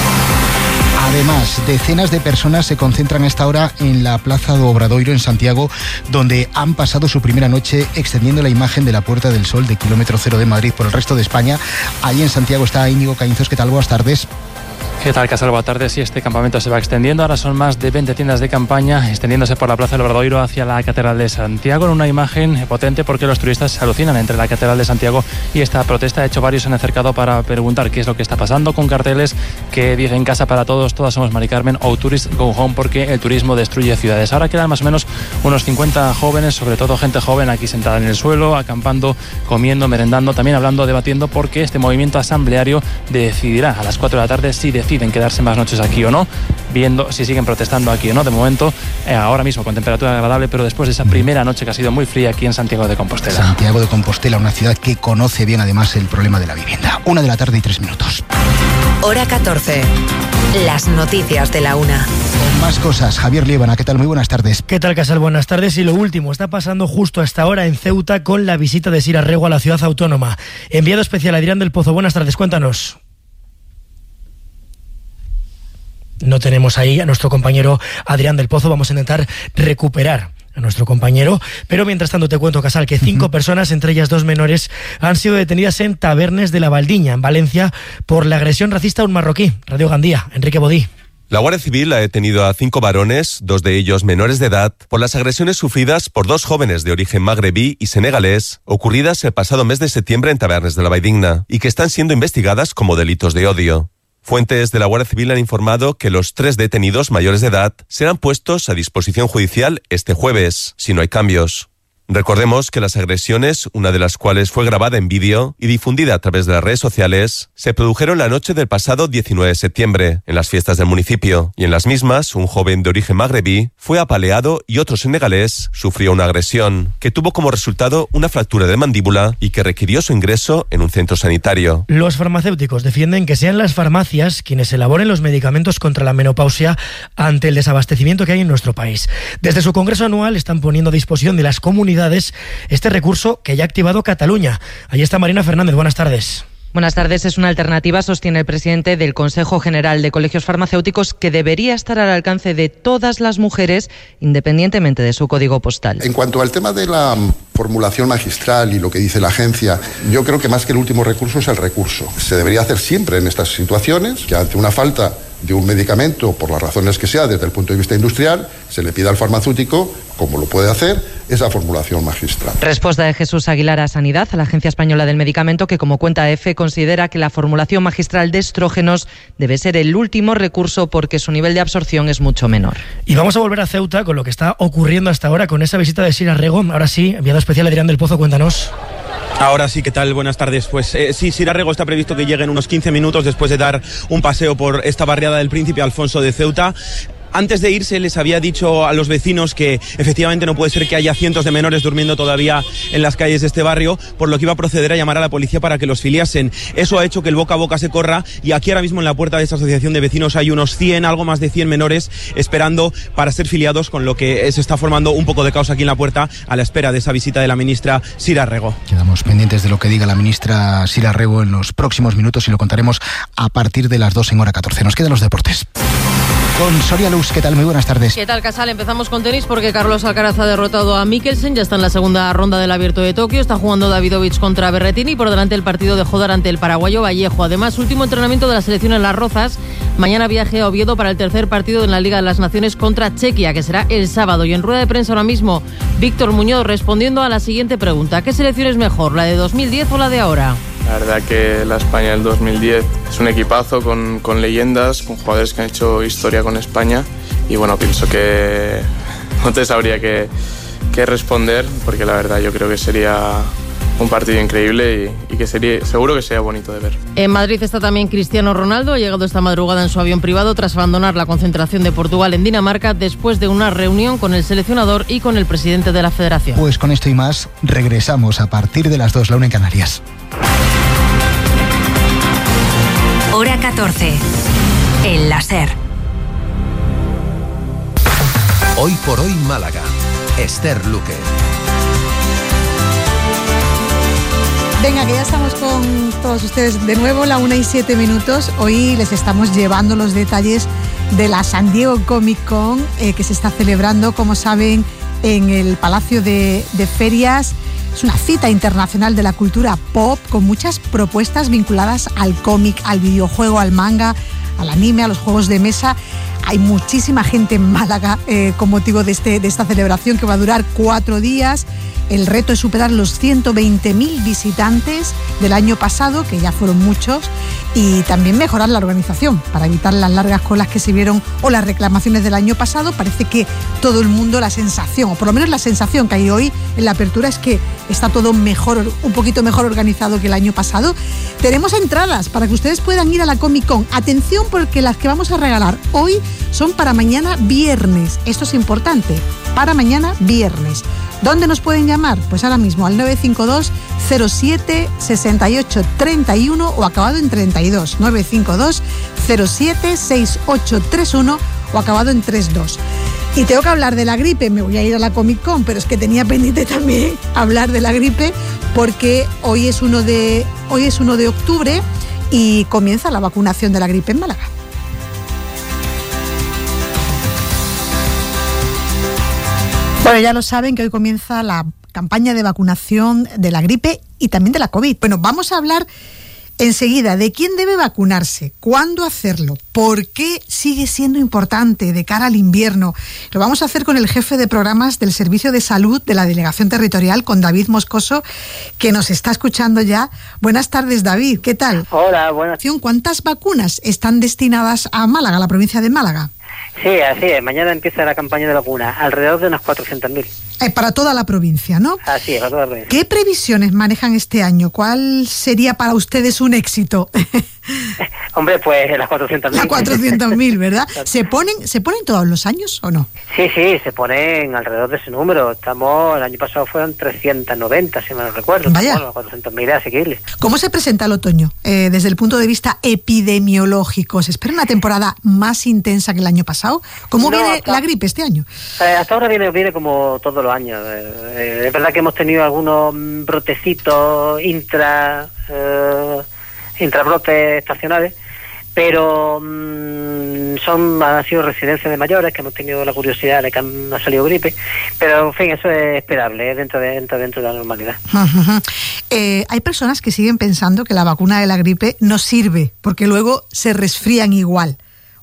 Además, decenas de personas se concentran a esta hora en la Plaza do Obradoiro en Santiago, donde han pasado su primera noche extendiendo la imagen de la Puerta del Sol de kilómetro cero de Madrid por el resto de España. Allí en Santiago está Íñigo Caínzos. ¿Qué tal? Buenas tardes. ¿Qué tal, Casal? Buenas tardes. Sí, este campamento se va extendiendo. Ahora son más de 20 tiendas de campaña extendiéndose por la Plaza del Obradoiro hacia la Catedral de Santiago, en una imagen potente porque los turistas se alucinan entre la Catedral de Santiago y esta protesta. De hecho, varios se han acercado para preguntar qué es lo que está pasando, con carteles que dicen casa para todos, todas somos Mari Carmen, o Tourist Go Home, porque el turismo destruye ciudades. Ahora quedan más o menos unos 50 jóvenes, sobre todo gente joven, aquí sentada en el suelo, acampando, comiendo, merendando, también hablando, debatiendo, porque este movimiento asambleario decidirá a las 4 de la tarde si deciden quedarse más noches aquí o no, viendo si siguen protestando aquí o no. De momento, ahora mismo con temperatura agradable, pero después de esa primera noche que ha sido muy fría aquí en Santiago de Compostela. Santiago de Compostela, una ciudad que conoce bien además el problema de la vivienda. 1:03 PM. Hora 14. Las noticias de la 1. Con más cosas, Javier Liébana, ¿qué tal? Muy buenas tardes. ¿Qué tal, Casal? Buenas tardes. Y lo último está pasando justo a esta hora en Ceuta con la visita de Sira Rego a la ciudad autónoma. Enviado especial Adrián del Pozo. Buenas tardes, cuéntanos. No tenemos ahí a nuestro compañero Adrián del Pozo. Vamos a intentar recuperar a nuestro compañero, pero mientras tanto te cuento, Casal, que 5 personas, entre ellas 2 menores, han sido detenidas en Tabernes de la Valdiña, en Valencia, por la agresión racista a un marroquí. Radio Gandía, Enrique Bodí. La Guardia Civil ha detenido a 5 varones, 2 de ellos menores de edad, por las agresiones sufridas por 2 jóvenes de origen magrebí y senegalés, ocurridas el pasado mes de septiembre en Tabernes de la Valdiña, y que están siendo investigadas como delitos de odio. Fuentes de la Guardia Civil han informado que los 3 detenidos mayores de edad serán puestos a disposición judicial este jueves, si no hay cambios. Recordemos que las agresiones, una de las cuales fue grabada en vídeo y difundida a través de las redes sociales, se produjeron la noche del pasado 19 de septiembre, en las fiestas del municipio, y en las mismas, un joven de origen magrebí fue apaleado y otro senegalés sufrió una agresión, que tuvo como resultado una fractura de mandíbula y que requirió su ingreso en un centro sanitario. Los farmacéuticos defienden que sean las farmacias quienes elaboren los medicamentos contra la menopausia ante el desabastecimiento que hay en nuestro país. Desde su congreso anual están poniendo a disposición de las comunidades este recurso que ya ha activado Cataluña. Allí está Marina Fernández, buenas tardes. Buenas tardes. Es una alternativa, sostiene el presidente del Consejo General de Colegios Farmacéuticos, que debería estar al alcance de todas las mujeres, independientemente de su código postal. En cuanto al tema de la formulación magistral y lo que dice la agencia, yo creo que más que el último recurso es el recurso. Se debería hacer siempre en estas situaciones, que ante una falta de un medicamento, por las razones que sea, desde el punto de vista industrial, se le pida al farmacéutico, como lo puede hacer, esa formulación magistral. Respuesta de Jesús Aguilar a Sanidad, a la Agencia Española del Medicamento, que como cuenta EFE considera que la formulación magistral de estrógenos debe ser el último recurso porque su nivel de absorción es mucho menor. Y vamos a volver a Ceuta con lo que está ocurriendo hasta ahora con esa visita de Sira Rego. Ahora sí, enviado especial Adrián del Pozo, cuéntanos. Ahora sí, ¿qué tal? Buenas tardes. Pues sí, Sira Rego está previsto que llegue en unos 15 minutos después de dar un paseo por esta barriada del Príncipe Alfonso de Ceuta. Antes de irse les había dicho a los vecinos que efectivamente no puede ser que haya cientos de menores durmiendo todavía en las calles de este barrio, por lo que iba a proceder a llamar a la policía para que los filiasen. Eso ha hecho que el boca a boca se corra y aquí ahora mismo en la puerta de esta asociación de vecinos hay unos 100, algo más de 100 menores esperando para ser filiados, con lo que se está formando un poco de caos aquí en la puerta a la espera de esa visita de la ministra Sira Rego. Quedamos pendientes de lo que diga la ministra Sira Rego en los próximos minutos y lo contaremos a partir de las 2 en hora 14. Nos quedan los deportes. Con Soria Luz, ¿qué tal? Muy buenas tardes. ¿Qué tal, Casal? Empezamos con tenis porque Carlos Alcaraz ha derrotado a Mikkelsen, ya está en la segunda ronda del Abierto de Tokio, está jugando Davidovich contra Berrettini y por delante el partido de Jodar ante el paraguayo Vallejo. Además, último entrenamiento de la selección en Las Rozas, mañana viaje a Oviedo para el tercer partido en la Liga de las Naciones contra Chequia, que será el sábado. Y en rueda de prensa ahora mismo, Víctor Muñoz respondiendo a la siguiente pregunta: ¿qué selección es mejor, la de 2010 o la de ahora? La verdad que la España del 2010 es un equipazo con leyendas, con jugadores que han hecho historia con España y bueno, pienso que no te sabría qué responder porque la verdad yo creo que sería un partido increíble y que seguro que sería bonito de ver. En Madrid está también Cristiano Ronaldo, ha llegado esta madrugada en su avión privado tras abandonar la concentración de Portugal en Dinamarca después de una reunión con el seleccionador y con el presidente de la federación. Pues con esto y más regresamos a partir de las 2, la 1 en Canarias. Hora 14. El láser. Hoy por hoy Málaga. Esther Luque. Venga, que ya estamos con todos ustedes de nuevo, la 1:07. Hoy les estamos llevando los detalles de la San Diego Comic Con que se está celebrando, como saben, en el Palacio de Ferias. Es una cita internacional de la cultura pop con muchas propuestas vinculadas al cómic, al videojuego, al manga, al anime, a los juegos de mesa. Hay muchísima gente en Málaga con motivo de esta celebración que va a durar 4 días. El reto es superar los 120.000 visitantes del año pasado, que ya fueron muchos, y también mejorar la organización para evitar las largas colas que se vieron o las reclamaciones del año pasado. Parece que todo el mundo, la sensación, o por lo menos la sensación que hay hoy en la apertura, es que está todo mejor, un poquito mejor organizado que el año pasado. Tenemos entradas para que ustedes puedan ir a la Comic Con. Atención, porque las que vamos a regalar hoy son para mañana viernes. Esto es importante, para mañana viernes. ¿Dónde nos pueden llamar? Pues ahora mismo al 952 07 68 31 o acabado en 32. 952 07 68 31 o acabado en 32. Y tengo que hablar de la gripe, me voy a ir a la Comic Con, pero es que tenía pendiente también hablar de la gripe porque hoy es 1 de octubre y comienza la vacunación de la gripe en Málaga. Bueno, ya lo saben que hoy comienza la campaña de vacunación de la gripe y también de la COVID. Bueno, vamos a hablar enseguida de quién debe vacunarse, cuándo hacerlo, por qué sigue siendo importante de cara al invierno. Lo vamos a hacer con el jefe de programas del Servicio de Salud de la Delegación Territorial, con David Moscoso, que nos está escuchando ya. Buenas tardes, David, ¿qué tal? Hola, buenas. ¿Cuántas vacunas están destinadas a Málaga, a la provincia de Málaga? Sí, así es. Mañana empieza la campaña de vacuna, alrededor de unas 400.000. Para toda la provincia, ¿no? Así es, para toda la provincia. ¿Qué previsiones manejan este año? ¿Cuál sería para ustedes un éxito? Hombre, pues las 400.000. Las 400.000, ¿verdad? ¿Se ponen todos los años o no? Sí, se ponen alrededor de ese número. El año pasado fueron 390, si me lo recuerdo. Vaya. Bueno, 400.000 es asequible. ¿Cómo se presenta el otoño? Desde el punto de vista epidemiológico, ¿se espera una temporada más intensa que el año pasado? ¿Cómo viene la gripe este año? Hasta ahora viene como todos los años. Es verdad que hemos tenido algunos brotecitos intrabrotes estacionales, pero han sido residencias de mayores que hemos tenido la curiosidad de que ha salido gripe, pero en fin, eso es esperable, dentro de la normalidad. Hay personas que siguen pensando que la vacuna de la gripe no sirve porque luego se resfrían igual.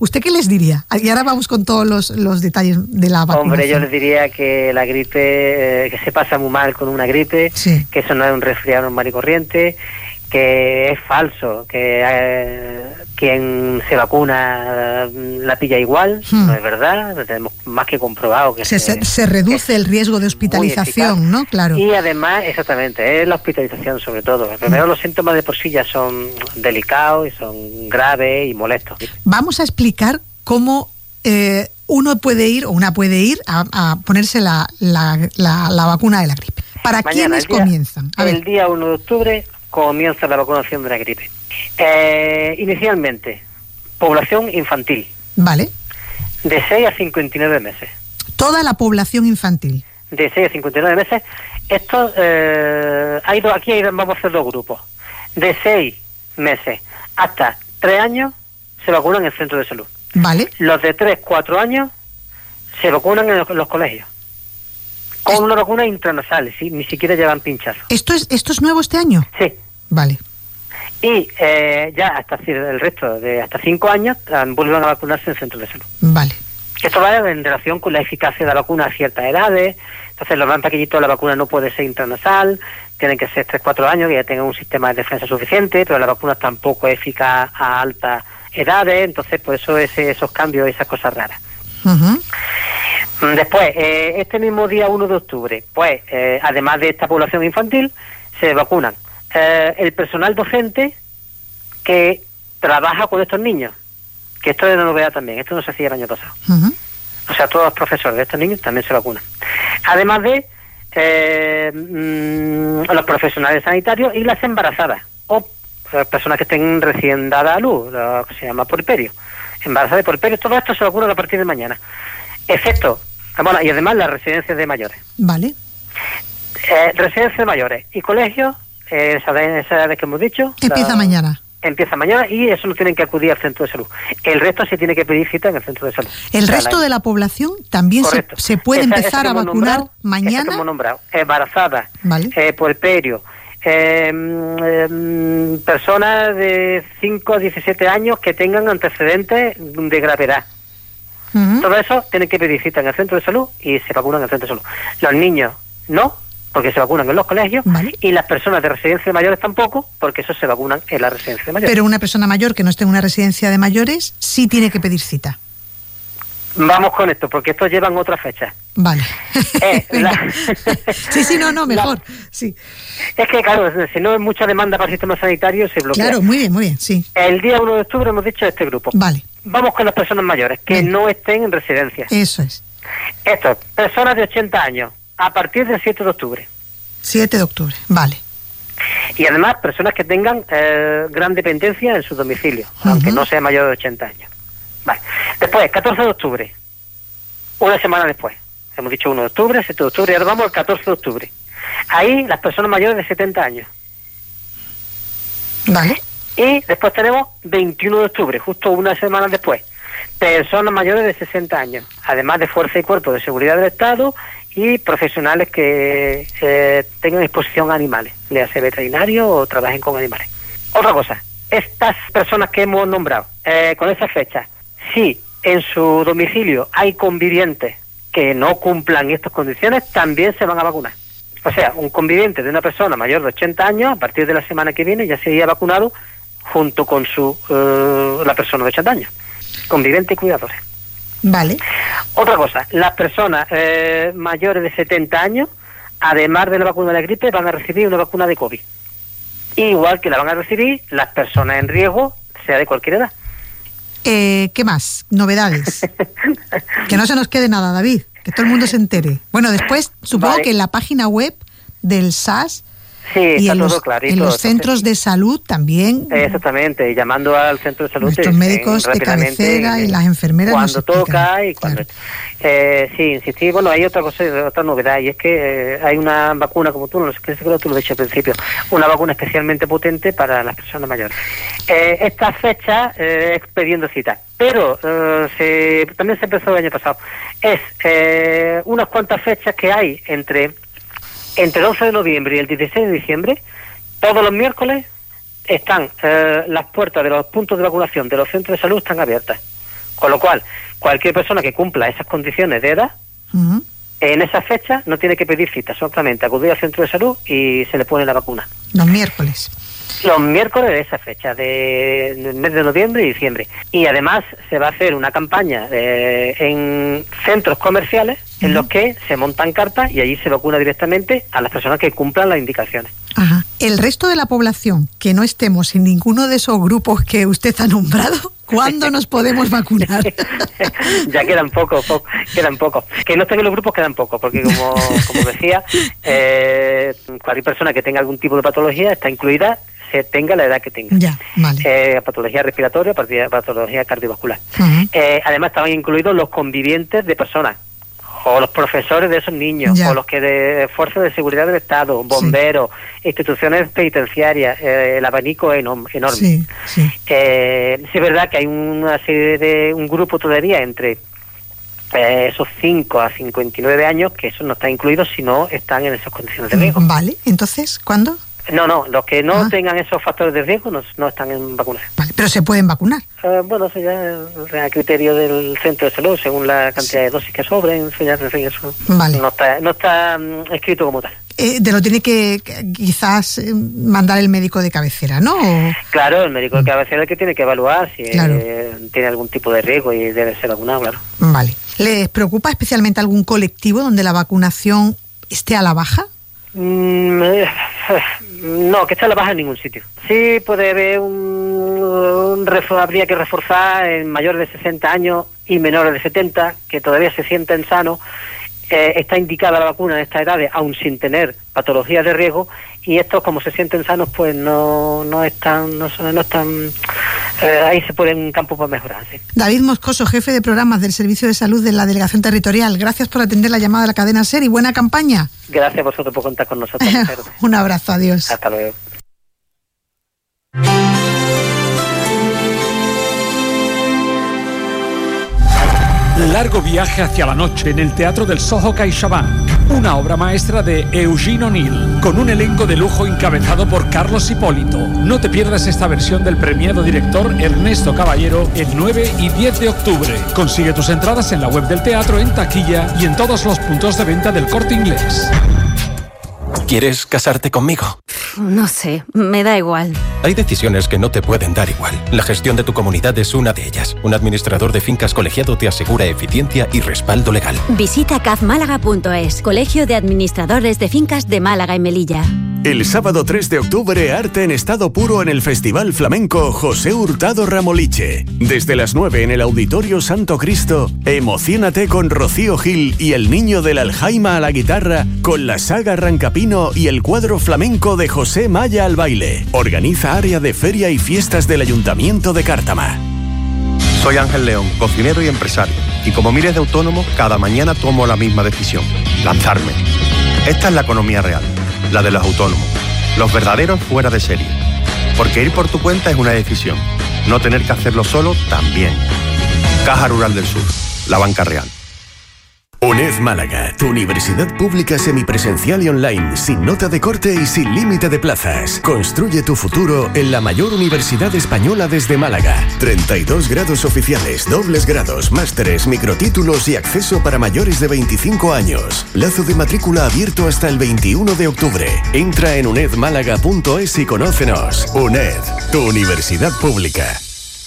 ¿Usted qué les diría? Y ahora vamos con todos los detalles de la vacunación. Hombre, yo les diría que la gripe, que se pasa muy mal con una gripe, que eso no es un resfriado normal y corriente, que es falso, que quien se vacuna la pilla igual, no es verdad, lo tenemos más que comprobado. Que se reduce el riesgo de hospitalización, ¿no? Claro. Y además, exactamente, es la hospitalización sobre todo. Primero, los síntomas de por sí ya son delicados y son graves y molestos. Vamos a explicar cómo uno puede ir o una puede ir a ponerse la vacuna de la gripe. ¿Para quiénes comienzan? El día 1 de octubre comienza la vacunación de la gripe. Inicialmente, población infantil. Vale. De 6 a 59 meses. Toda la población infantil. De 6 a 59 meses. Esto, aquí vamos a hacer 2 grupos. De 6 meses hasta 3 años se vacunan en el centro de salud. Vale. Los de 3-4 años se vacunan en los colegios. Con una vacuna intranasal, ¿sí? Ni siquiera llevan pinchazos. ¿Esto es nuevo este año? Sí. Vale. Y ya hasta el resto de hasta 5 años vuelven a vacunarse en centros de salud. Vale. Esto va en relación con la eficacia de la vacuna a ciertas edades. Entonces, los más pequeñitos, la vacuna no puede ser intranasal, tienen que ser 3-4 años, que ya tengan un sistema de defensa suficiente, pero la vacuna tampoco es eficaz a altas edades, entonces por eso esos cambios, esas cosas raras. Después, este mismo día 1 de octubre, pues, además de esta población infantil, se vacunan el personal docente que trabaja con estos niños, que esto es una novedad también, esto no se hacía el año pasado. O sea, todos los profesores de estos niños también se vacunan. Además de los profesionales sanitarios y las embarazadas, o personas que estén recién dadas a luz, lo que se llama puerperio. Embarazadas de puerperio, todo esto se vacuna a partir de mañana. Excepto, bueno, y además las residencias de mayores. Vale. Residencias de mayores y colegios, esas edades que hemos dicho. Empieza mañana. Empieza mañana y eso no tienen que acudir al centro de salud. El resto se tiene que pedir cita en el centro de salud. ¿El resto de la población también se puede empezar a vacunar mañana? Como nombrado, embarazadas, vale. Puerperio, personas de 5 a 17 años que tengan antecedentes de gravedad. Todo eso tienen que pedir cita en el centro de salud y se vacunan en el centro de salud. Los niños no, porque se vacunan en los colegios, y las personas de residencia de mayores tampoco, porque eso se vacunan en la residencia de mayores. Pero una persona mayor que no esté en una residencia de mayores sí tiene que pedir cita. Vamos con esto, porque estos llevan otra fecha. Vale. Sí, mejor. Sí. Es que, claro, si no hay mucha demanda para el sistema sanitario, se bloquea. Claro, muy bien, sí. El día 1 de octubre hemos dicho este grupo. Vale. Vamos con las personas mayores, que no estén en residencia. Eso es. Esto, personas de 80 años, a partir del 7 de octubre. 7 de octubre, vale. Y además, personas que tengan gran dependencia en su domicilio, aunque no sea mayor de 80 años. Vale. Después, 14 de octubre, una semana después. Hemos dicho 1 de octubre, 7 de octubre, y ahora vamos al 14 de octubre. Ahí, las personas mayores de 70 años. Vale. Y después tenemos 21 de octubre, justo una semana después. Personas mayores de 60 años, además de fuerza y cuerpo de seguridad del Estado y profesionales que tengan exposición a animales, le sea veterinario o trabajen con animales. Otra cosa, estas personas que hemos nombrado, con esa fecha, si en su domicilio hay convivientes que no cumplan estas condiciones, también se van a vacunar. O sea, un conviviente de una persona mayor de 80 años, a partir de la semana que viene, ya sería vacunado junto con la persona de 80 años. Conviviente y cuidadores. Vale. Otra cosa, las personas mayores de 70 años, además de la vacuna de la gripe, van a recibir una vacuna de COVID. Igual que la van a recibir las personas en riesgo, sea de cualquier edad. ¿Qué más? Novedades. Que no se nos quede nada, David, que todo el mundo se entere. Bueno, después supongo que en la página web del SAS y en los centros de salud también. Exactamente, y llamando al centro de salud. Nuestros médicos de cabecera y las enfermeras. Cuando toca y cuando... sí, insistí. Bueno, hay otra cosa, otra novedad, y es que hay una vacuna, como tú, no sé qué, tú lo he dicho al principio, una vacuna especialmente potente para las personas mayores. Esta fecha es pidiendo cita, pero también se empezó el año pasado. Es unas cuantas fechas que hay entre el 11 de noviembre y el 16 de diciembre, todos los miércoles están las puertas de los puntos de vacunación de los centros de salud están abiertas, Con lo cual, cualquier persona que cumpla esas condiciones de edad, en esa fecha no tiene que pedir cita, solamente acudir al centro de salud y se le pone la vacuna. Los miércoles. Los miércoles de esa fecha, del mes de noviembre y diciembre. Y además se va a hacer una campaña en centros comerciales en los que se montan carpas y allí se vacuna directamente a las personas que cumplan las indicaciones. Ajá. El resto de la población que no estemos en ninguno de esos grupos que usted ha nombrado, ¿cuándo nos podemos vacunar? Ya quedan pocos. Que no estén en los grupos quedan pocos, porque como decía, cualquier persona que tenga algún tipo de patología está incluida, se tenga la edad que tenga. Ya, vale. Patología respiratoria, patología cardiovascular. Además estaban incluidos los convivientes de personas, o los profesores de esos niños, o los que de fuerzas de seguridad del Estado, bomberos, instituciones penitenciarias, el abanico es enorme. Sí es verdad que hay una serie de un grupo todavía entre esos 5 a 59 años que eso no está incluido si no están en esas condiciones de riesgo. Vale, entonces, ¿cuándo? No, los que no tengan esos factores de riesgo no están en vacunación. Vale, pero se pueden vacunar. Bueno, eso ya a criterio del centro de salud, según la cantidad de dosis que sobren, eso vale. no está escrito como tal. Te lo tiene que quizás mandar el médico de cabecera, ¿no? Claro, el médico de cabecera es el que tiene que evaluar si tiene algún tipo de riesgo y debe ser vacunado, claro. Vale. ¿Les preocupa especialmente algún colectivo donde la vacunación esté a la baja? No, que esté a la baja en ningún sitio. Sí puede haber habría que reforzar en mayores de 60 años y menores de 70, que todavía se sienten sanos. Está indicada la vacuna en estas edades, aún sin tener patologías de riesgo, y estos, como se sienten sanos, pues no están ahí se pone un campo para mejorar. Sí. David Moscoso, jefe de programas del Servicio de Salud de la Delegación Territorial, gracias por atender la llamada de la cadena SER y buena campaña. Gracias a vosotros por contar con nosotros. Un abrazo, adiós. Hasta luego. Largo viaje hacia la noche en el Teatro del Soho CaixaBank, una obra maestra de Eugene O'Neill, con un elenco de lujo encabezado por Carlos Hipólito. No te pierdas esta versión del premiado director Ernesto Caballero el 9 y 10 de octubre. Consigue tus entradas en la web del teatro, en taquilla y en todos los puntos de venta del Corte Inglés. ¿Quieres casarte conmigo? No sé, me da igual. Hay decisiones que no te pueden dar igual. La gestión de tu comunidad es una de ellas. Un administrador de fincas colegiado te asegura eficiencia y respaldo legal. Visita cazmálaga.es, Colegio de Administradores de Fincas de Málaga y Melilla. El sábado 3 de octubre, arte en estado puro en el Festival Flamenco José Hurtado Ramoliche. Desde las 9 en el Auditorio Santo Cristo, emociónate con Rocío Gil y el Niño del Aljaima a la guitarra, con la saga Rancapino y el cuadro flamenco de José Maya al baile. Organiza Área de Feria y Fiestas del Ayuntamiento de Cártama. Soy Ángel León, cocinero y empresario. Y como miles de autónomos, cada mañana tomo la misma decisión: lanzarme. Esta es la economía real, la de los autónomos, los verdaderos fuera de serie. Porque ir por tu cuenta es una decisión. No tener que hacerlo solo también. Caja Rural del Sur, la banca real. UNED Málaga, tu universidad pública semipresencial y online, sin nota de corte y sin límite de plazas. Construye tu futuro en la mayor universidad española desde Málaga. 32 grados oficiales, dobles grados, másteres, microtítulos y acceso para mayores de 25 años. Plazo de matrícula abierto hasta el 21 de octubre. Entra en unedmálaga.es y conócenos. UNED, tu universidad pública.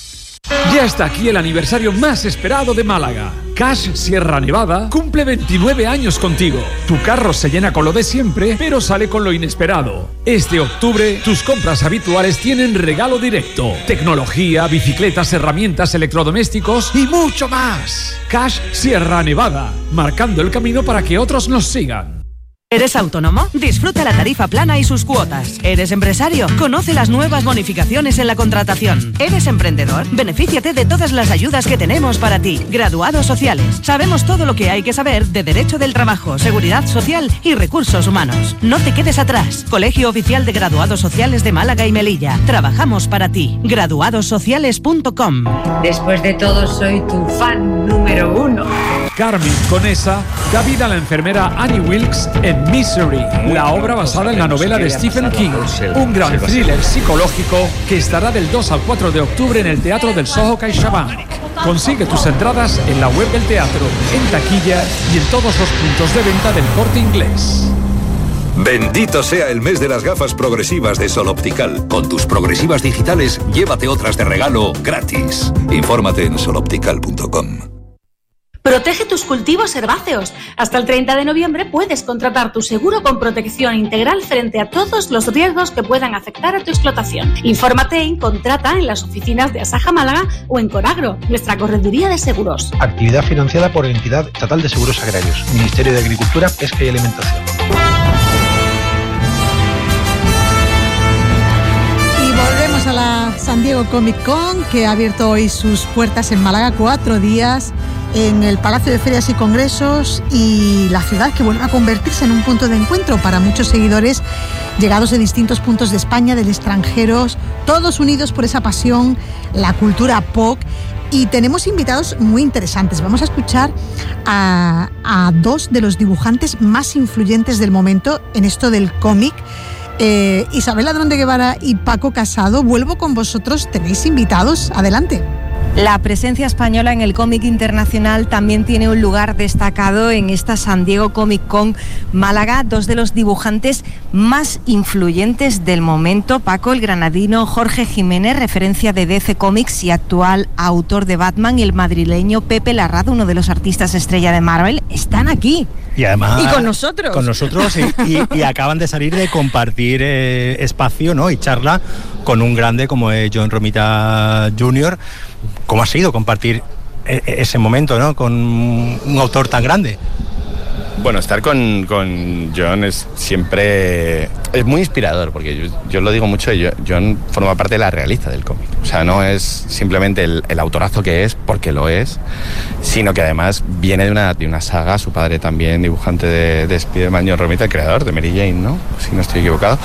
Ya está aquí el aniversario más esperado de Málaga. Cash Sierra Nevada cumple 29 años contigo. Tu carro se llena con lo de siempre, pero sale con lo inesperado. Este octubre, tus compras habituales tienen regalo directo. Tecnología, bicicletas, herramientas, electrodomésticos y mucho más. Cash Sierra Nevada, marcando el camino para que otros nos sigan. ¿Eres autónomo? Disfruta la tarifa plana y sus cuotas. ¿Eres empresario? Conoce las nuevas bonificaciones en la contratación. ¿Eres emprendedor? Benefíciate de todas las ayudas que tenemos para ti. Graduados sociales. Sabemos todo lo que hay que saber de Derecho del Trabajo, Seguridad Social y Recursos Humanos. No te quedes atrás. Colegio Oficial de Graduados Sociales de Málaga y Melilla. Trabajamos para ti. Graduadossociales.com. Después de todo, soy tu fan número 1. Carmen Conesa da vida a la enfermera Annie Wilkes en Misery, la obra basada en la novela de Stephen King, un gran thriller psicológico que estará del 2 al 4 de octubre en el Teatro del Soho CaixaBank. Consigue tus entradas en la web del teatro, en taquilla y en todos los puntos de venta del Corte Inglés. Bendito sea el mes de las gafas progresivas de Sol Optical. Con tus progresivas digitales, llévate otras de regalo gratis. Infórmate en soloptical.com. Protege tus cultivos herbáceos. Hasta el 30 de noviembre puedes contratar tu seguro con protección integral frente a todos los riesgos que puedan afectar a tu explotación. Infórmate en Contrata en las oficinas de Asaja Málaga o en Coragro, nuestra correduría de seguros. Actividad financiada por Entidad Estatal de Seguros Agrarios, Ministerio de Agricultura, Pesca y Alimentación. A la San Diego Comic Con, que ha abierto hoy sus puertas en Málaga, 4 días en el Palacio de Ferias y Congresos, y la ciudad que vuelve a convertirse en un punto de encuentro para muchos seguidores llegados de distintos puntos de España, del extranjero, todos unidos por esa pasión, la cultura pop. Y tenemos invitados muy interesantes. Vamos a escuchar a 2 de los dibujantes más influyentes del momento en esto del cómic. Isabel Ladrón de Guevara y Paco Casado, vuelvo con vosotros, tenéis invitados, adelante. La presencia española en el cómic internacional también tiene un lugar destacado en esta San Diego Comic Con Málaga. 2 de los dibujantes más influyentes del momento, Paco, el granadino Jorge Jiménez, referencia de DC Comics y actual autor de Batman, y el madrileño Pepe Larraz, uno de los artistas estrella de Marvel, están aquí. Y además y con nosotros. Con nosotros y acaban de salir de compartir espacio, ¿no? Y charla con un grande como es John Romita Jr. ¿Cómo ha sido compartir ese momento, ¿no? Con un autor tan grande? Bueno, estar con John es siempre... es muy inspirador, porque yo lo digo mucho, John forma parte de la realista del cómic. O sea, no es simplemente el autorazo que es, porque lo es, sino que además viene de una saga, su padre también, dibujante de Spider-Man, John Romita, el creador de Mary Jane, ¿no? Si no estoy equivocado.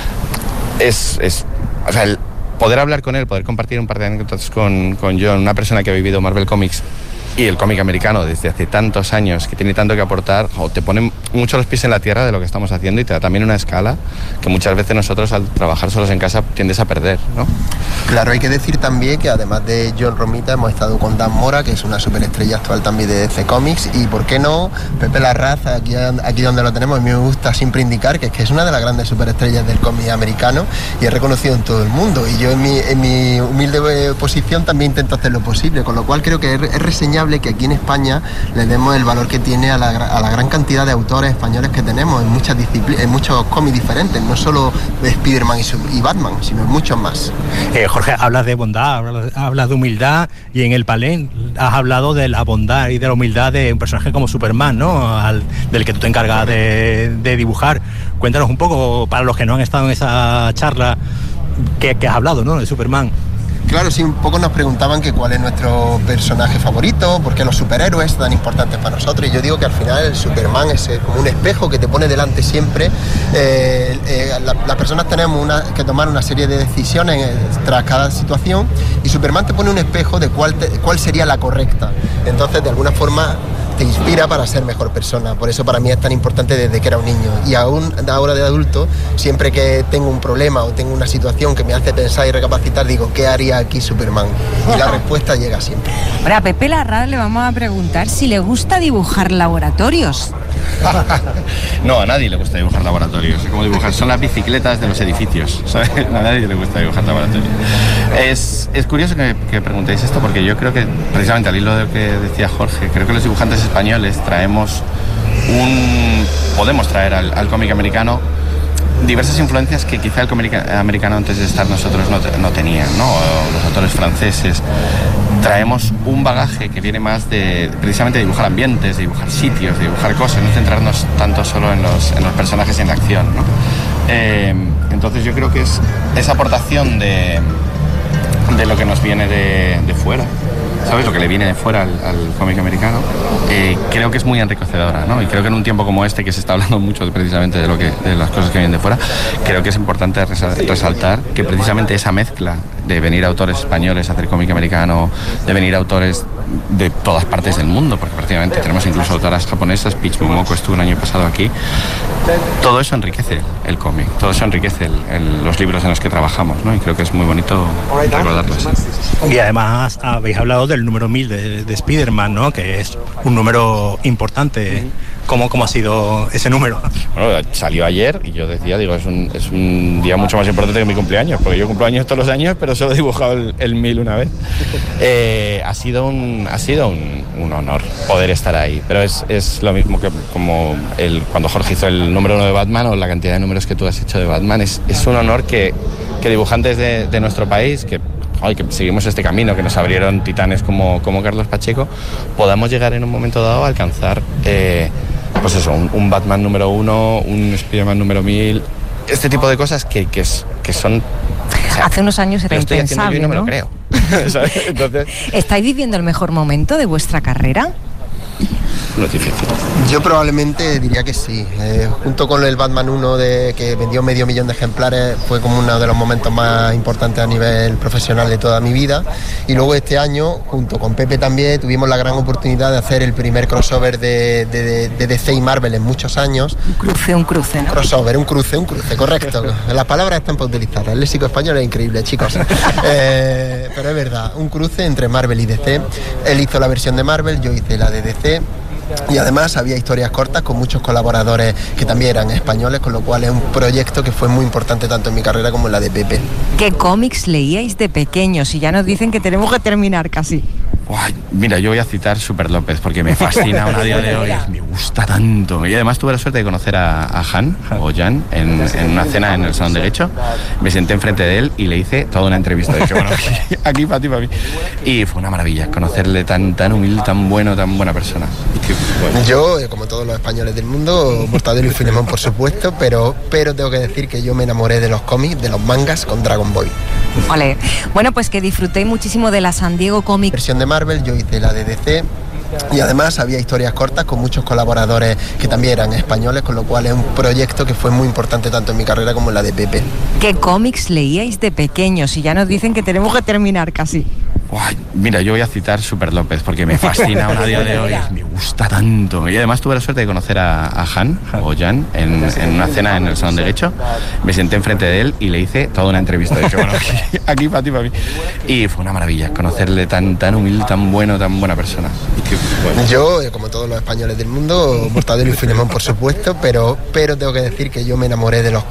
O sea, el poder hablar con él, poder compartir un par de anécdotas con John, una persona que ha vivido Marvel Comics y el cómic americano desde hace tantos años, que tiene tanto que aportar, o te pone mucho los pies en la tierra de lo que estamos haciendo, y te da también una escala que muchas veces nosotros al trabajar solos en casa tiendes a perder, ¿no? Claro, hay que decir también que además de John Romita hemos estado con Dan Mora, que es una superestrella actual también de DC Comics, y por qué no, Pepe Larraz, aquí donde lo tenemos. A mí me gusta siempre indicar que es una de las grandes superestrellas del cómic americano y es reconocido en todo el mundo, y yo en mi humilde posición también intento hacer lo posible, con lo cual creo que es reseñable que aquí en España le demos el valor que tiene a la gran cantidad de autores españoles que tenemos en muchas disciplinas, en muchos cómics diferentes, no solo de Spider-Man y Batman, sino en muchos más. Jorge, hablas de bondad, hablas de humildad, y en el Palén has hablado de la bondad y de la humildad de un personaje como Superman, ¿no? Del que tú te encargas de dibujar. Cuéntanos un poco, para los que no han estado en esa charla, que has hablado, ¿no? De Superman. Claro, sí, un poco nos preguntaban que cuál es nuestro personaje favorito, por qué los superhéroes tan importantes para nosotros, y yo digo que al final el Superman es como un espejo que te pone delante siempre. Las personas tenemos que tomar una serie de decisiones tras cada situación, y Superman te pone un espejo de cuál sería la correcta. Entonces, de alguna forma, te inspira para ser mejor persona. Por eso para mí es tan importante desde que era un niño, y aún ahora de adulto, siempre que tengo un problema o tengo una situación que me hace pensar y recapacitar, digo, ¿qué haría aquí Superman? Y la respuesta llega siempre. Ahora, a Pepe Larraz le vamos a preguntar si le gusta dibujar laboratorios. No, a nadie le gusta dibujar laboratorios. Como dibujar son las bicicletas de los edificios, ¿sabes? A nadie le gusta dibujar laboratorios. Es curioso que preguntéis esto, porque yo creo que, precisamente al hilo de lo que decía Jorge, creo que los dibujantes españoles podemos traer al cómic americano diversas influencias que quizá el cómic americano antes de estar nosotros no tenían, ¿no? O los autores franceses. Traemos un bagaje que viene más precisamente de dibujar ambientes, de dibujar sitios, de dibujar cosas, no centrarnos tanto solo en los personajes y en la acción, ¿no? Entonces yo creo que es esa aportación de lo que nos viene de fuera, ¿sabes? Lo que le viene de fuera al cómic americano, creo que es muy enriquecedora, ¿no? Y creo que en un tiempo como este, que se está hablando mucho precisamente de las cosas que vienen de fuera, creo que es importante resaltar que precisamente esa mezcla de venir autores españoles a hacer cómic americano, de venir autores de todas partes del mundo, porque prácticamente tenemos incluso autoras japonesas. Peach Momoko estuvo el año pasado aquí. Todo eso enriquece el cómic, todo eso enriquece los libros en los que trabajamos, ¿no? Y creo que es muy bonito recordarlos. Y además habéis hablado del número 1000 de Spider-Man, ¿no? Que es un número importante. ¿Cómo ha sido ese número? Bueno, salió ayer y yo decía, es un día mucho más importante que mi cumpleaños, porque yo cumplo años todos los años, pero solo he dibujado el 1000 una vez. Ha sido un honor poder estar ahí, pero es lo mismo que como cuando Jorge hizo el número 1 de Batman, o la cantidad de números que tú has hecho de Batman. Es un honor que dibujantes de nuestro país, que seguimos este camino que nos abrieron titanes como Carlos Pacheco, podamos llegar en un momento dado a alcanzar pues eso, un Batman número 1, un Spider-Man número 1000, este tipo de cosas que son... O sea, hace unos años era impensable, yo no me lo creo. ¿Sabes? Entonces... ¿Estáis viviendo el mejor momento de vuestra carrera? No es difícil. Yo probablemente diría que sí. Junto con el Batman 1 que vendió 500.000 de ejemplares, fue como uno de los momentos más importantes a nivel profesional de toda mi vida. Y luego este año, junto con Pepe también, tuvimos la gran oportunidad de hacer el primer crossover de DC y Marvel en muchos años. Un cruce, ¿no? Crossover, un cruce, correcto. Las palabras están para utilizarlas. El léxico español es increíble, chicos. Pero es verdad, un cruce entre Marvel y DC. Él hizo la versión de Marvel, yo hice la de DC. Y además había historias cortas con muchos colaboradores que también eran españoles, con lo cual es un proyecto que fue muy importante tanto en mi carrera como en la de Pepe. ¿Qué cómics leíais de pequeños? Y ya nos dicen que tenemos que terminar casi. Mira, yo voy a citar Super López porque me fascina aún a día de hoy, me gusta tanto. Y además tuve la suerte de conocer a Jan en una cena en el Salón de Lecho. Me senté enfrente de él y le hice toda una entrevista. Dije, bueno, aquí para ti, para mí. Y fue una maravilla conocerle tan humilde, tan buena persona. Bueno. Yo, como todos los españoles del mundo, Mortadelo y Filemón, por supuesto, pero tengo que decir que yo me enamoré de los cómics, de los mangas con Dragon Ball. Vale. Bueno, pues que disfruté muchísimo de la San Diego Comic. Versión de Marvel, yo hice la de DC. Y además había historias cortas con muchos colaboradores que también eran españoles, con lo cual es un proyecto que fue muy importante tanto en mi carrera como en la de Pepe. ¿Qué cómics leíais de pequeños? Y ya nos dicen que tenemos que terminar casi. Mira, yo voy a citar Super López porque me fascina aún a día de hoy, me gusta tanto. Y además tuve la suerte de conocer a Jan en una cena en el Salón de Lecho. Me senté enfrente de él y le hice toda una entrevista. Dije, bueno, aquí para ti, para mí. Y fue una maravilla conocerle tan humilde, tan buena persona. Bueno. Yo, como todos los españoles del mundo, Mortadelo y Filemón, por supuesto, pero tengo que decir que yo me enamoré de los